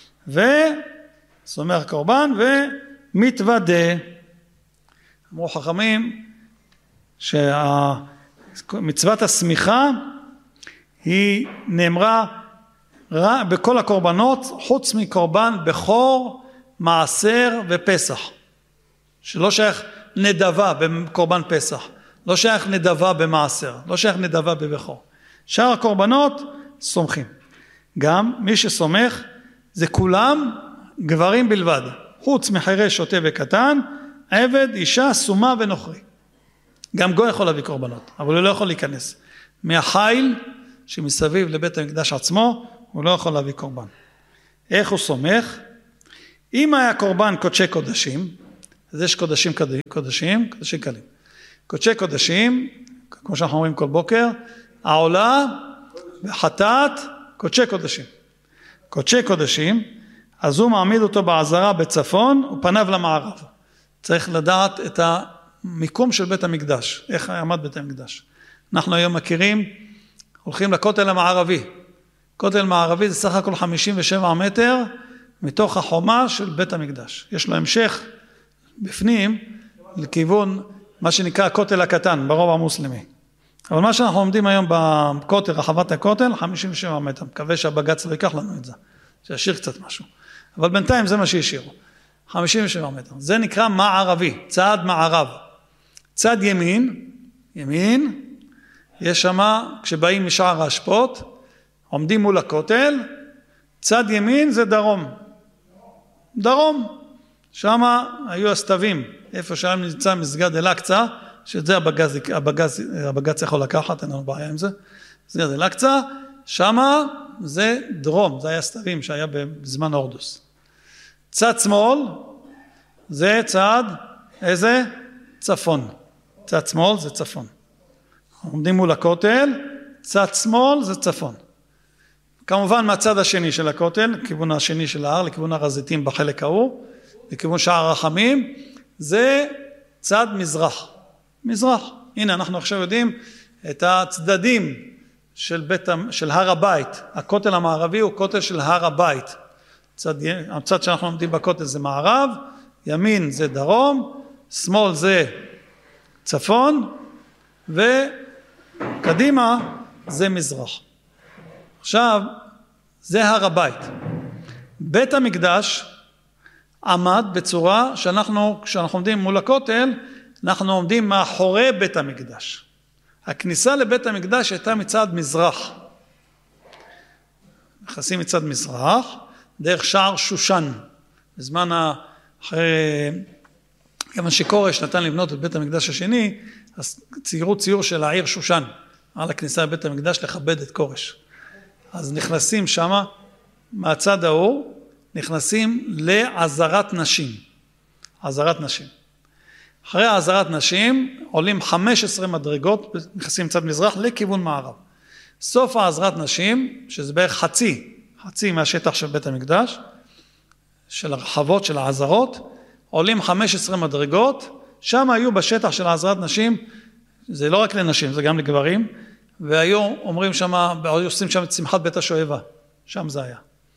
וסומך קורבן ומתוודה. אמרו חכמים שמצוות הסמיכה היא נאמרה בכל הקורבנות, חוץ מקורבן בכור, מעשר ופסח, שלא שייך נדבה בקורבן פסח, לא שייך נדבה במעשר, לא שייך נדבה בבכור. שאר הקורבנות סומכים. גם מי שסומך זה כולם גברים בלבד, חוץ מחירש, שוטה וקטן, עבד, אישה, סומה ונוכרי. גם גוי יכול להביא קורבנות, אבל הוא לא יכול להיכנס. מהחיל שמסביב לבית המקדש עצמו, הוא לא יכול להביא קורבן. איך הוא סומך? אם היה קורבן קודשי קודשים, אז יש קודשים קודשים, קודשים קלים. קודשי קודשים, כמו שאנחנו אומרים כל בוקר, העולה וחטאת קודשי קודשים. קודשי קודשים, אז הוא מעמיד אותו בעזרה בצפון, ופניו למערב. צריך לדעת את המיקום של בית המקדש, איך עמד בית המקדש. אנחנו היום מכירים, הולכים לכותל המערבי. כותל מערבי זה סך הכל חמישים ושבעה מטר, מתוך החומה של בית המקדש. יש לו המשך בפנים, לכיוון מה שנקרא הכותל הקטן, ברוב המוסלמי. אבל מה שאנחנו עומדים היום בכותל, רחבת הכותל, חמישים ושבעה מטר. מקווה שהבג"ץ לא ייקח לנו את זה, שישאיר קצת משהו. אבל בינתיים זה מה שישאירו. חמישים ושבעה מטר. זה נקרא מערבי, צד מערב. צד ימין, ימין, יש שם, כשבאים משער האשפות, עומדים מול הכותל, צד ימין זה דרום. דרום. שם היו הסתווים, איפה שם נמצא מסגד אל-אקצא, שזה הבג"ץ, הבג"ץ, הבג"ץ יכול לקחת, אין לנו בעיה עם זה. מסגד אל-אקצא, שמה זה דרום, זה היה סתרים שהיה בזמן הורדוס. צד שמאל זה צד, איזה? צפון. צד שמאל זה צפון. עומדים מול הכותל, צד שמאל זה צפון. כמובן מהצד השני של הכותל, לכיוון השני של ההר, לכיוון הר הזיתים בחלק ההוא, לכיוון שער הרחמים, זה צד מזרח. מזרח. הנה אנחנו עכשיו יודעים את הצדדים של, בית, של הר הבית. הכותל המערבי הוא כותל של הר הבית. הצד, הצד שאנחנו עומדים בכותל זה מערב, ימין זה דרום, שמאל זה צפון, וקדימה זה מזרח. עכשיו, זה הר הבית. בית המקדש עמד בצורה שאנחנו, כשאנחנו עומדים מול הכותל, אנחנו עומדים מאחורי בית המקדש. הכניסה לבית המקדש הייתה מצד מזרח. נכנסים מצד מזרח, דרך שער שושן. בזמן אחרי, כיוון שכורש נתן לבנות את בית המקדש השני, אז ציירו ציור של העיר שושן, על הכניסה לבית המקדש לכבד את כורש. אז נכנסים שמה, מהצד ההוא, נכנסים לעזרת נשים. עזרת נשים. אחרי העזרת נשים, עולים חמש עשרה מדרגות, נכנסים מצד מזרח לכיוון מערב. סוף העזרת נשים, שזה בערך חצי, חצי מהשטח של בית המקדש, של הרחבות, של העזרות, עולים חמש עשרה מדרגות, שם היו בשטח של העזרת נשים, זה לא רק לנשים, זה גם לגברים, והיו אומרים שם, עושים שם את שמחת בית השואבה, שם זה היה.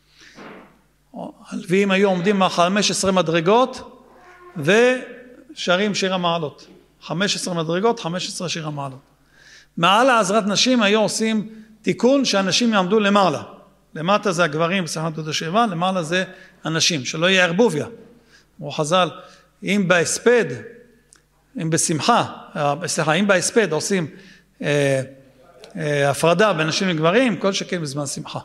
הלוויים היו עומדים מה-חמש עשרה מדרגות, ושרים שיר המעלות. חמש עשרה מדרגות, חמש עשרה שיר המעלות. מעל העזרת נשים היו עושים תיקון שאנשים יעמדו למעלה. למטה זה הגברים בשמחת בית השואבה, למעלה זה הנשים, שלא יהיה ערבוביה. הוא חז"ל, אם בהספד, אם בשמחה, סליחה, אם בהספד עושים אה, אה, הפרדה בין נשים וגברים, כל שכן בזמן שמחה.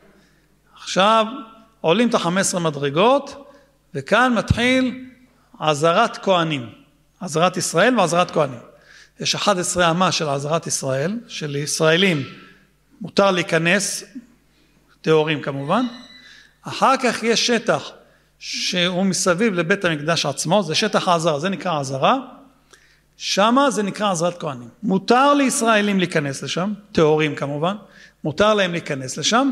עכשיו עולים את ה-חמש עשרה מדרגות, וכאן מתחיל עזרת כהנים, עזרת ישראל ועזרת כהנים. יש אחת עשרה אמה של עזרת ישראל, של ישראלים, מותר להיכנס, תיאורים כמובן. אחר כך יש שטח שהוא מסביב לבית המקדש עצמו, זה שטח העזרה, זה נקרא עזרה. שמה זה נקרא עזרת כהנים. מותר לישראלים להיכנס לשם, תיאורים כמובן, מותר להם להיכנס לשם,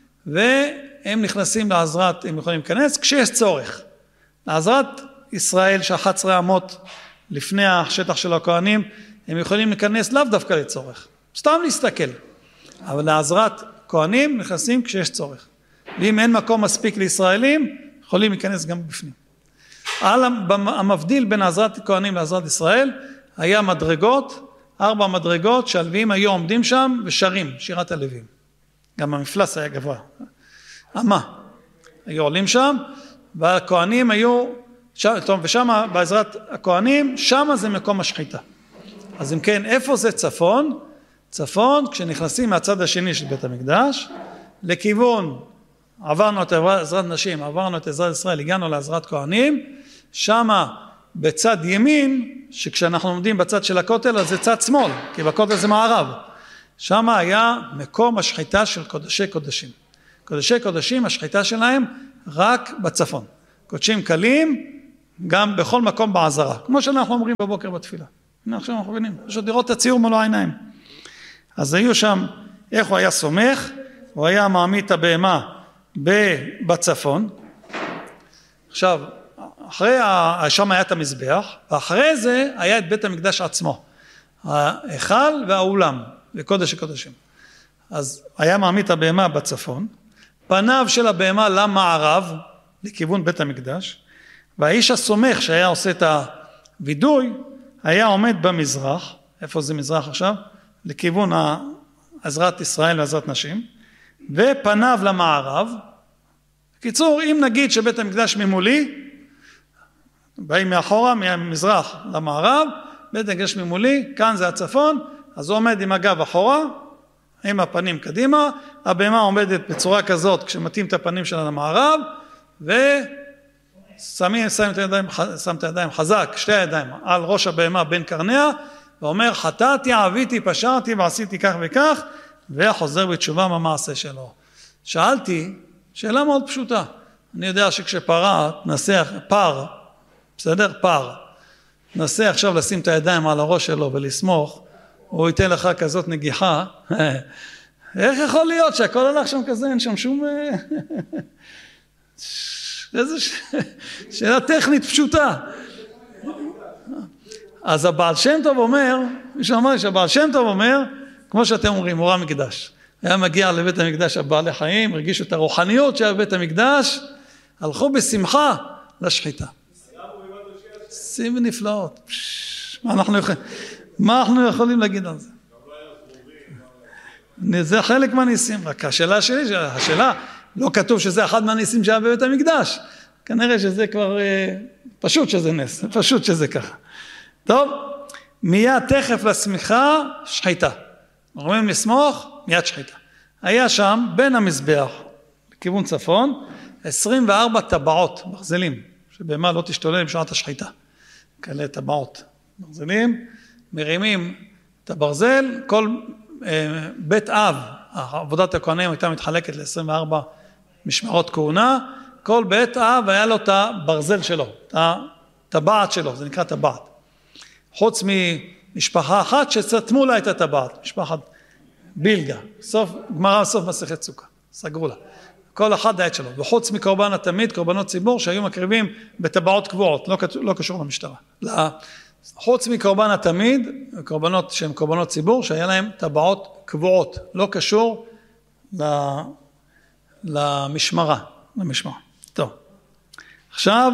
והם נכנסים לעזרת, הם יכולים להיכנס כשיש צורך. לעזרת ישראל ש-אחת עשרה אמות לפני השטח של הכהנים, הם יכולים להיכנס לאו דווקא לצורך, סתם להסתכל. אבל לעזרת כהנים נכנסים כשיש צורך. ואם אין מקום מספיק לישראלים, יכולים להיכנס גם בפנים. על המבדיל בין עזרת כהנים לעזרת ישראל, היה מדרגות, ארבע מדרגות שהלוויים היו עומדים שם ושרים, שירת הלוויים. גם המפלס היה גבוה. אמה. היו עולים שם, והכהנים היו, טוב, ושם בעזרת הכהנים, שם זה מקום השחיטה. אז אם כן, איפה זה צפון? צפון, כשנכנסים מהצד השני של בית המקדש, לכיוון, עברנו את עזרת נשים, עברנו את עזרת ישראל, הגענו לעזרת כהנים, שמה בצד ימין, שכשאנחנו עומדים בצד של הכותל, אז זה צד שמאל, כי בכותל זה מערב. שמה היה מקום השחיטה של קודשי קודשים. קודשי קודשים, השחיטה שלהם רק בצפון. קודשים קלים, גם בכל מקום בעזרה, כמו שאנחנו אומרים בבוקר בתפילה. הנה עכשיו אנחנו מבינים, פשוט לראות את הציור מלוא העיניים. אז היו שם, איך הוא היה סומך, הוא היה מעמיד את הבהמה בצפון. עכשיו, אחרי, שם היה את המזבח, ואחרי זה היה את בית המקדש עצמו. ההיכל והאולם, וקודש הקודשים. אז היה מעמיד את הבהמה בצפון, פניו של הבהמה למערב, לכיוון בית המקדש, והאיש הסומך שהיה עושה את הוידוי, היה עומד במזרח, איפה זה מזרח עכשיו? לכיוון עזרת ישראל ועזרת נשים, ופניו למערב. בקיצור, אם נגיד שבית המקדש ממולי, באים מאחורה, מהמזרח למערב, בית המקדש ממולי, כאן זה הצפון, אז הוא עומד עם הגב אחורה, עם הפנים קדימה, הבהמה עומדת בצורה כזאת, כשמתאים את הפנים שלה למערב, ושמים שם את הידיים, שם את הידיים חזק, שתי הידיים, על ראש הבהמה בין קרניה, ואומר, חטאתי, עביתי, פשעתי, ועשיתי כך וכך, וחוזר בתשובה מהמעשה שלו. שאלתי, שאלה מאוד פשוטה. אני יודע שכשפרה, תנסה, פר, בסדר? פר. נסה עכשיו לשים את הידיים על הראש שלו ולסמוך, הוא ייתן לך כזאת נגיחה. איך יכול להיות שהכל הלך שם כזה, אין שם שום... איזו שאלה טכנית פשוטה. אז הבעל שם טוב אומר, מישהו אמר לי שהבעל שם טוב אומר, כמו שאתם אומרים, מורה מקדש. היה מגיע לבית המקדש הבעלי חיים, הרגישו את הרוחניות שהיה בבית המקדש, הלכו בשמחה לשחיטה. שים ונפלאות. מה אנחנו יכולים, מה אנחנו יכולים להגיד על זה? זה חלק מהניסים, רק השאלה שלי, השאלה, לא כתוב שזה אחד מהניסים שהיה בבית המקדש, כנראה שזה כבר, פשוט שזה נס, פשוט שזה ככה. טוב, מיד תכף לשמיכה, שחיטה. אומרים לסמוך, מיד שחיטה. היה שם, בין המזבח, לכיוון צפון, עשרים וארבע טבעות, ברזלים, שבהמה לא תשתולל בשעת השחיטה. כאלה טבעות, ברזלים, מרימים את הברזל, כל אה, בית אב, עבודת הכהנים הייתה מתחלקת ל-עשרים וארבע משמרות כהונה, כל בית אב היה לו את הברזל שלו, את הטבעת שלו, זה נקרא טבעת. חוץ ממשפחה אחת שסתמו לה את הטבעת, משפחת בילגה, סוף, גמרא סוף מסכת סוכה, סגרו לה. כל אחד העט שלו, וחוץ מקורבן התמיד, קורבנות ציבור שהיו מקריבים בטבעות קבועות, לא, לא קשור למשטרה. לא, חוץ מקורבן התמיד, קורבנות שהן קורבנות ציבור, שהיה להם טבעות קבועות, לא קשור למשמרה, למשמרה. טוב, עכשיו,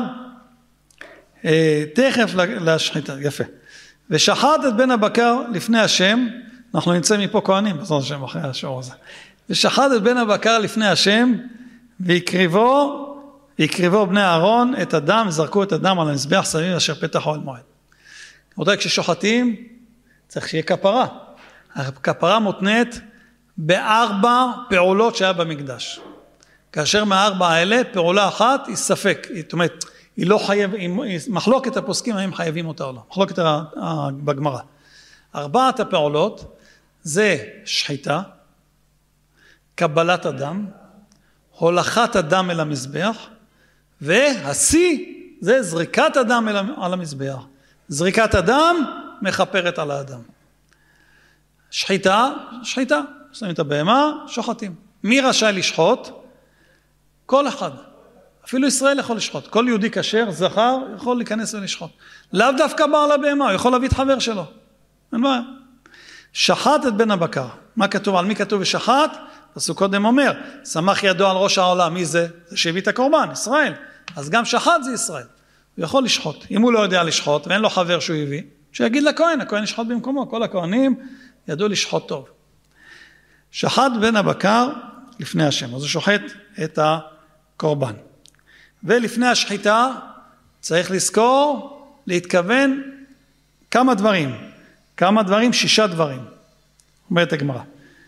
תכף לשחיטה, יפה. ושחט את בן הבקר לפני השם, אנחנו נמצא מפה כהנים, בעזרת השם אחרי השור הזה. ושחט את בן הבקר לפני השם, ויקריבו, ויקריבו בני אהרון את הדם, וזרקו את הדם על המזבח סביב אשר פתח אוהל מועד. רבותיי, כששוחטים, צריך שיהיה כפרה. הכפרה מותנית בארבע פעולות שהיה במקדש. כאשר מהארבע האלה, פעולה אחת היא ספק, זאת אומרת, היא לא חייב, היא מחלוקת הפוסקים, האם חייבים אותה או לא, מחלוקת בגמרא. ארבעת הפעולות זה שחיטה, קבלת הדם, הולכת הדם אל המזבח, והשיא זה זריקת הדם על המזבח. זריקת הדם מחפרת על האדם. שחיטה, שחיטה, שמים את הבהמה, שוחטים. מי רשאי לשחוט? כל אחד. אפילו ישראל יכול לשחוט. כל יהודי כשר, זכר, יכול להיכנס ולשחוט. לאו דווקא בעל הבהמה, הוא יכול להביא את חבר שלו. אין בעיה. שחט את בן הבקר. מה כתוב? על מי כתוב ושחט? פסוק קודם אומר, שמח ידו על ראש העולם. מי זה? זה שהביא את הקורבן, ישראל. אז גם שחט זה ישראל. הוא יכול לשחוט. אם הוא לא יודע לשחוט, ואין לו חבר שהוא הביא, שיגיד לכהן, הכהן ישחוט במקומו. כל הכהנים ידעו לשחוט טוב. שחט בן הבקר לפני השם. אז הוא שוחט את הקורבן. ולפני השחיטה צריך לזכור, להתכוון כמה דברים. כמה דברים? שישה דברים. אומרת הגמרא.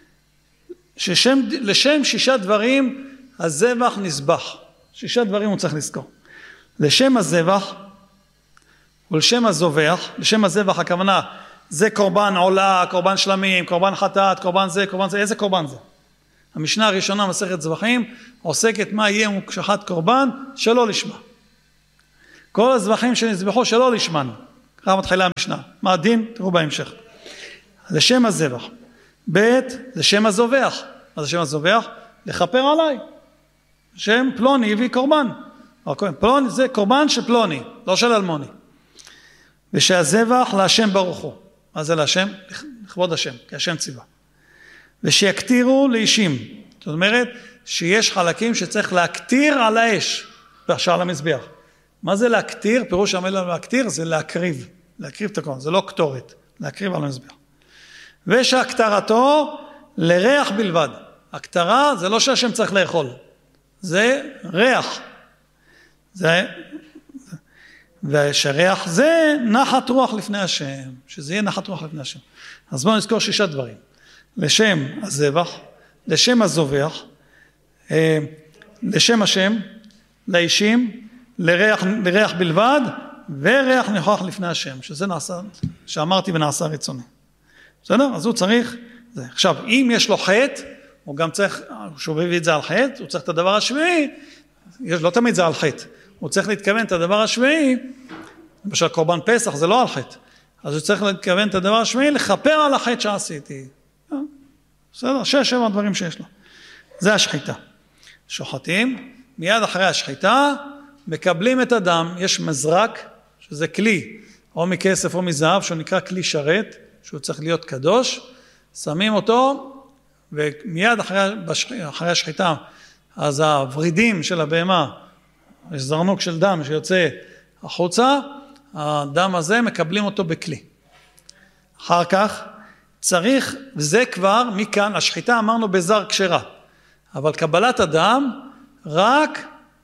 ששם, לשם שישה דברים הזבח נזבח. שישה דברים הוא צריך לזכור. לשם הזבח ולשם הזובח, לשם הזבח הכוונה זה קורבן עולה, קורבן שלמים, קורבן חטאת, קורבן זה, קורבן זה, איזה קורבן זה? המשנה הראשונה מסכת זבחים עוסקת מה יהיה אם שחט קורבן שלא לשמה. כל הזבחים שנזבחו שלא לשמנו. ככה מתחילה המשנה. מה הדין? תראו בהמשך. לשם הזבח. ב' לשם הזובח. מה זה שם הזובח? לכפר עליי. שם פלוני הביא קורבן. פלוני זה קורבן של פלוני, לא של אלמוני. ושהזבח להשם ברוך הוא. מה זה להשם? לכבוד השם, כי השם ציווה. ושיקטירו לאישים. זאת אומרת שיש חלקים שצריך להקטיר על האש, שעל המזבח. מה זה להקטיר? פירוש המילה להקטיר זה להקריב. להקריב את הקורבן, זה לא קטורת, להקריב על המזבח. ושהקטרתו לריח בלבד. הקטרה זה לא שהשם צריך לאכול, זה ריח. זה, ושריח זה נחת רוח לפני השם, שזה יהיה נחת רוח לפני השם. אז בואו נזכור שישה דברים. לשם הזבח, לשם הזובח, לשם השם, לאישים, לריח, לריח בלבד, וריח נכוח לפני השם, שזה נעשה, שאמרתי ונעשה רצוני. בסדר? אז הוא צריך זה. עכשיו, אם יש לו חטא, הוא גם צריך, שהוא הביא את זה על חטא, הוא צריך את הדבר השביעי, יש, לא תמיד זה על חטא, הוא צריך להתכוון את הדבר השביעי, למשל קורבן פסח זה לא על חטא, אז הוא צריך להתכוון את הדבר השביעי, לכפר על החטא שעשיתי. בסדר, שש, שבע דברים שיש לו. זה השחיטה. שוחטים, מיד אחרי השחיטה, מקבלים את הדם, יש מזרק, שזה כלי, או מכסף או מזהב, שהוא נקרא כלי שרת, שהוא צריך להיות קדוש, שמים אותו, ומיד אחרי, אחרי השחיטה, אז הוורידים של הבהמה, יש זרנוק של דם שיוצא החוצה, הדם הזה מקבלים אותו בכלי. אחר כך צריך, וזה כבר מכאן, השחיטה אמרנו בזר כשרה, אבל קבלת הדם רק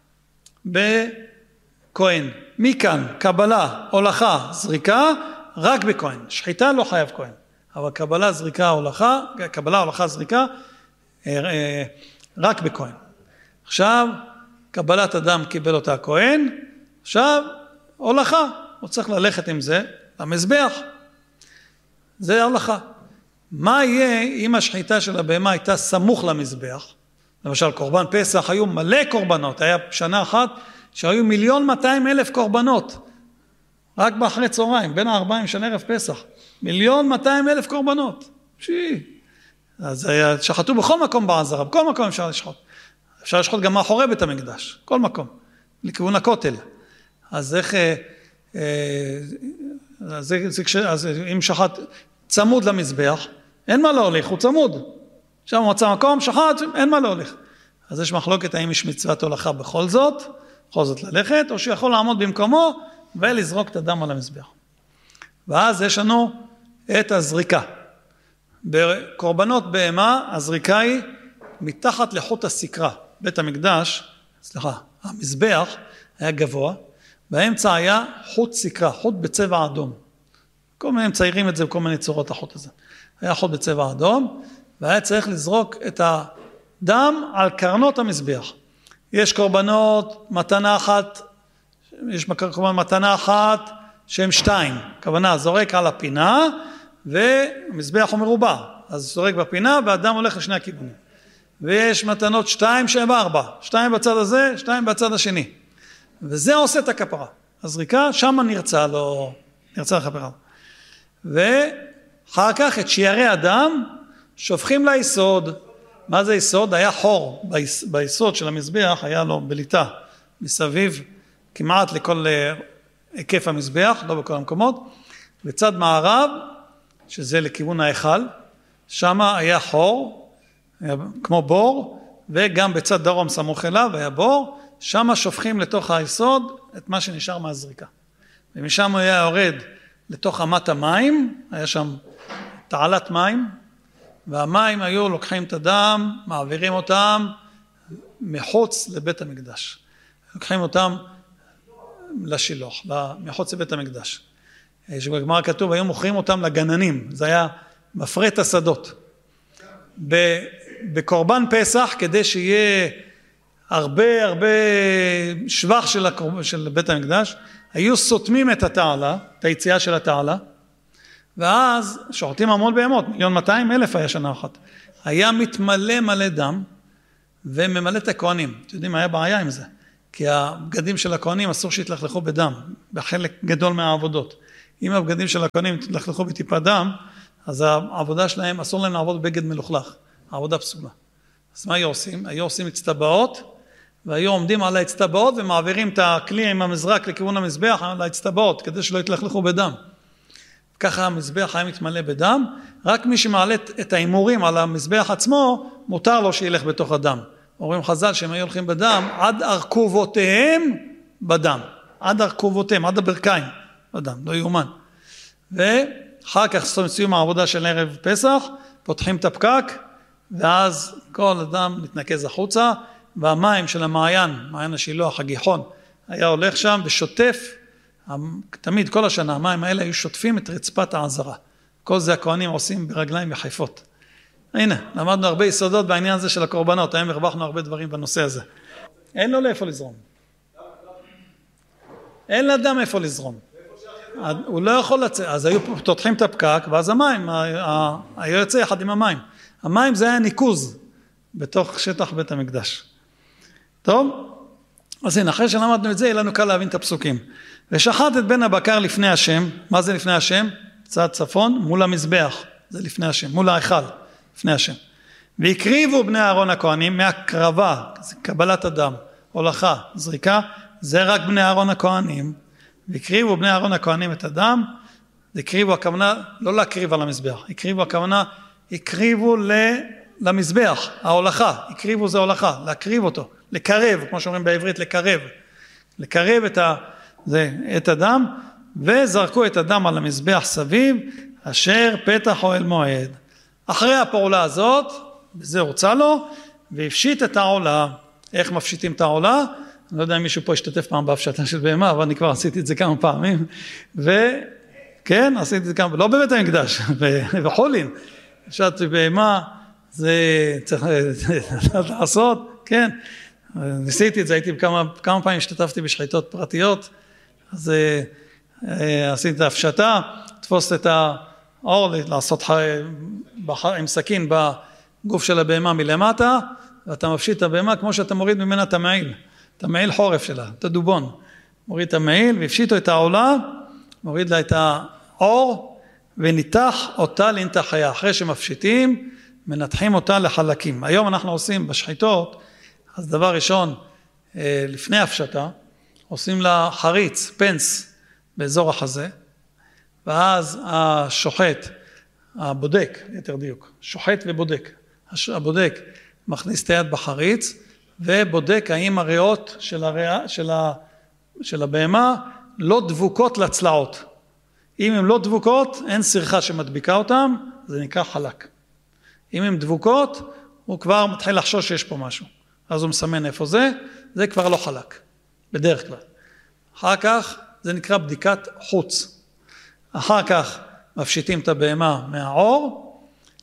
בכהן. מכאן קבלה, הולכה, זריקה, רק בכהן. שחיטה לא חייב כהן, אבל קבלה, זריקה, הולכה, קבלה, הולכה, זריקה, רק בכהן. עכשיו, קבלת הדם קיבל אותה הכהן, עכשיו, הולכה, הוא צריך ללכת עם זה למזבח. זה הולכה. מה יהיה אם השחיטה של הבהמה הייתה סמוך למזבח? למשל, קורבן פסח היו מלא קורבנות, היה שנה אחת שהיו מיליון מאתיים אלף קורבנות, רק באחרי צהריים, בין הארבעים של ערב פסח, מיליון מאתיים אלף קורבנות. שי. אז היה, שחטו בכל מקום בעזרה, בכל מקום אפשר לשחוט. אפשר לשחוט גם מאחורי בית המקדש, כל מקום, לכיוון הכותל. אז איך, אה, אה, אז, זה, אז אם שחט צמוד למזבח, אין מה להוליך, הוא צמוד. שם הוא מצא מקום, שחט, אין מה להוליך. אז יש מחלוקת האם יש מצוות הולכה בכל זאת, בכל זאת ללכת, או שיכול לעמוד במקומו ולזרוק את הדם על המזבח. ואז יש לנו את הזריקה. בקורבנות בהמה, הזריקה היא מתחת לחוט הסקרה. בית המקדש, סליחה, המזבח היה גבוה, באמצע היה חוט סקרה, חוט בצבע אדום. כל מיני מציירים את זה בכל מיני צורות החוט הזה. היה חוט בצבע אדום, והיה צריך לזרוק את הדם על קרנות המזבח. יש קורבנות, מתנה אחת, יש קורבן מתנה אחת, שהם שתיים. הכוונה, זורק על הפינה, והמזבח הוא מרובע. אז זורק בפינה, והדם הולך לשני הכיוונים. ויש מתנות שתיים שהם ארבע. שתיים בצד הזה, שתיים בצד השני. וזה עושה את הכפרה. הזריקה, שם נרצה, לא נרצה לכפרה. ואחר כך את שיירי הדם, שופכים ליסוד. מה זה יסוד? היה חור ביסוד של המזבח, היה לו בליטה מסביב, כמעט לכל היקף המזבח, לא בכל המקומות. בצד מערב, שזה לכיוון ההיכל, שם היה חור, היה כמו בור, וגם בצד דרום סמוך אליו היה בור, שם שופכים לתוך היסוד את מה שנשאר מהזריקה. ומשם הוא היה יורד לתוך אמת המים, היה שם תעלת מים, והמים היו לוקחים את הדם, מעבירים אותם מחוץ לבית המקדש. לוקחים אותם לשילוח, מחוץ לבית המקדש. שבגמרא כתוב, היו מוכרים אותם לגננים, זה היה מפרט השדות. בקורבן פסח, כדי שיהיה הרבה הרבה שבח של, הקורב, של בית המקדש, היו סותמים את התעלה, את היציאה של התעלה, ואז שוחטים המון בהמות, מיליון מאתיים אלף היה שנה אחת. היה מתמלא מלא דם, וממלא את הכהנים. אתם יודעים, היה בעיה עם זה. כי הבגדים של הכהנים אסור שהתלכלכו בדם, בחלק גדול מהעבודות. אם הבגדים של הכהנים התלכלכו בטיפה דם, אז העבודה שלהם, אסור להם לעבוד בגד מלוכלך. העבודה פסולה. אז מה היו עושים? היו עושים הצטבעות, והיו עומדים על ההצטבעות, ומעבירים את הכלי עם המזרק לכיוון המזבח על ההצטבעות, כדי שלא יתלכלכו בדם. ככה המזבח היה מתמלא בדם, רק מי שמעלה את האימורים על המזבח עצמו, מותר לו שילך בתוך הדם. אומרים חז"ל שהם היו הולכים בדם, עד ארכובותיהם בדם. עד ארכובותיהם, עד הברכיים בדם, לא יאומן. ואחר כך סיום העבודה של ערב פסח, פותחים את הפקק, ואז כל אדם מתנקז החוצה, והמים של המעיין, מעיין השילוח, הגיחון, היה הולך שם ושוטף, תמיד כל השנה המים האלה היו שוטפים את רצפת העזרה. כל זה הכהנים עושים ברגליים וחיפות. הנה, למדנו הרבה יסודות בעניין הזה של הקורבנות, היום הרווחנו הרבה דברים בנושא הזה. אין לו לאיפה לזרום. אין לאדם איפה לזרום. הוא לא יכול לצאת, אז היו פותחים את הפקק, ואז המים, היה יוצא יחד עם המים. המים זה היה ניקוז, בתוך שטח בית המקדש. טוב? אז הנה, אחרי שלמדנו את זה, יהיה לנו קל להבין את הפסוקים. ושחט את בן הבקר לפני השם, מה זה לפני השם? צד צפון, מול המזבח, זה לפני השם, מול ההיכל, לפני השם. והקריבו בני אהרון הכהנים מהקרבה, זה קבלת אדם, הולכה, זריקה, זה רק בני אהרון הכהנים. והקריבו בני אהרון הכהנים את הדם, הקריבו הכוונה, לא להקריב על המזבח, הקריבו הכוונה, הקריבו למזבח, ההולכה, הקריבו זה הולכה, להקריב אותו, לקרב, כמו שאומרים בעברית, לקרב, לקרב את, ה, זה, את הדם, וזרקו את הדם על המזבח סביב, אשר פתח אוהל מועד. אחרי הפעולה הזאת, וזה הוצא לו, והפשיט את העולה. איך מפשיטים את העולה? אני לא יודע אם מישהו פה השתתף פעם בהפשטה של בהמה, אבל אני כבר עשיתי את זה כמה פעמים, וכן, עשיתי את זה כמה, לא בבית המקדש, בחולין, הפשטתי בהמה, זה צריך לעשות, כן, ניסיתי את זה, הייתי כמה, כמה פעמים השתתפתי בשחיטות פרטיות, אז עשיתי את ההפשטה, תפוס את האור, לעשות עם סכין בגוף של הבהמה מלמטה, ואתה מפשיט את הבהמה כמו שאתה מוריד ממנה את המעיל, את המעיל חורף שלה, את הדובון, מוריד את המעיל והפשיטו את העולה, מוריד לה את האור וניתח אותה לנתח חיה. אחרי שמפשיטים, מנתחים אותה לחלקים. היום אנחנו עושים בשחיטות, אז דבר ראשון, לפני הפשטה, עושים לה חריץ, פנס, באזור החזה, ואז השוחט, הבודק, יותר דיוק, שוחט ובודק, הבודק מכניס את היד בחריץ, ובודק האם הריאות של, הריאה, של, ה, של הבהמה לא דבוקות לצלעות. אם הן לא דבוקות, אין סרחה שמדביקה אותן, זה נקרא חלק. אם הן דבוקות, הוא כבר מתחיל לחשוש שיש פה משהו. אז הוא מסמן איפה זה, זה כבר לא חלק, בדרך כלל. אחר כך, זה נקרא בדיקת חוץ. אחר כך, מפשיטים את הבהמה מהעור,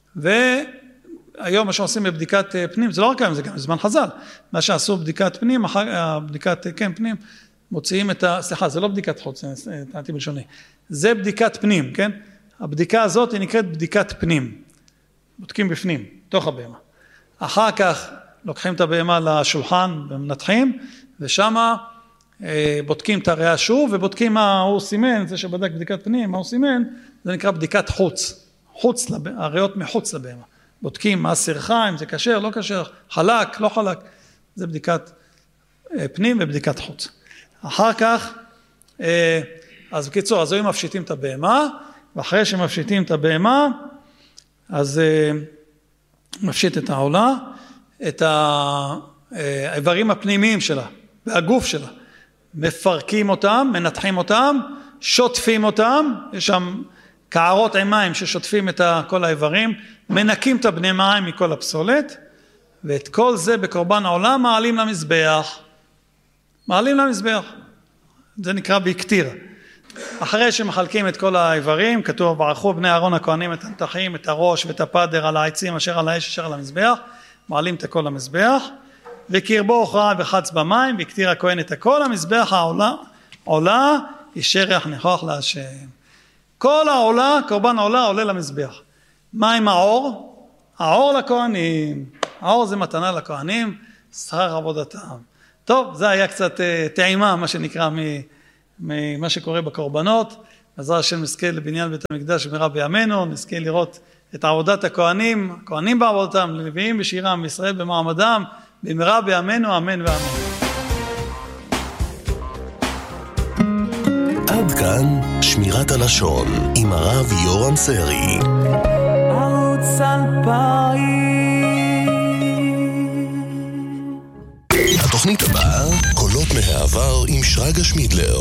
והיום מה שעושים בבדיקת פנים, זה לא רק היום, זה גם זמן חז"ל. מה שעשו בדיקת פנים, אחר, בדיקת, כן, פנים, מוציאים את ה... סליחה, זה לא בדיקת חוץ, נתתי בלשוני. זה בדיקת פנים, כן? הבדיקה הזאת היא נקראת בדיקת פנים. בודקים בפנים, תוך הבהמה. אחר כך לוקחים את הבהמה לשולחן ומנתחים, ושמה בודקים את הריאה שוב, ובודקים מה הוא סימן, זה שבדק בדיקת פנים, מה הוא סימן, זה נקרא בדיקת חוץ. חוץ, הריאות מחוץ לבהמה. בודקים מה סרחה, אם זה כשר, לא כשר, חלק, לא חלק. זה בדיקת פנים ובדיקת חוץ. אחר כך, אז בקיצור, אז היו מפשיטים את הבהמה, ואחרי שמפשיטים את הבהמה, אז מפשיט את העולה, את האיברים הפנימיים שלה, והגוף שלה, מפרקים אותם, מנתחים אותם, שוטפים אותם, יש שם קערות עם מים ששוטפים את כל האיברים, מנקים את הבני מים מכל הפסולת, ואת כל זה בקורבן העולה מעלים למזבח, מעלים למזבח, זה נקרא בהקטיר. אחרי שמחלקים את כל האיברים, כתוב, ברכו בני אהרון הכהנים את הנתחים, את הראש ואת הפדר על העצים אשר על האש אשר על המזבח, מעלים את הכל למזבח, וקרבו הוכרע וחץ במים, והקטיר הכהן את הכל, המזבח העולה, עולה, ישר ריח ניחוח להשם. כל העולה, קורבן העולה, עולה למזבח. מה עם האור? האור לכהנים. האור זה מתנה לכהנים, שכר עבודתם. טוב, זה היה קצת טעימה, מה שנקרא, ממה שקורה בקורבנות. בעזרת השם נזכה לבניין בית המקדש במהרה בימינו, נזכה לראות את עבודת הכהנים, הכהנים בעבודתם, לנביאים בשירם, ישראל במעמדם, במהרה בימינו, אמן ואמן. עד כאן שמירת הלשון עם הרב יורם סרי. ערוץ אלפיים. התוכנית הבאה, קולות מהעבר עם שרגא שמידלר.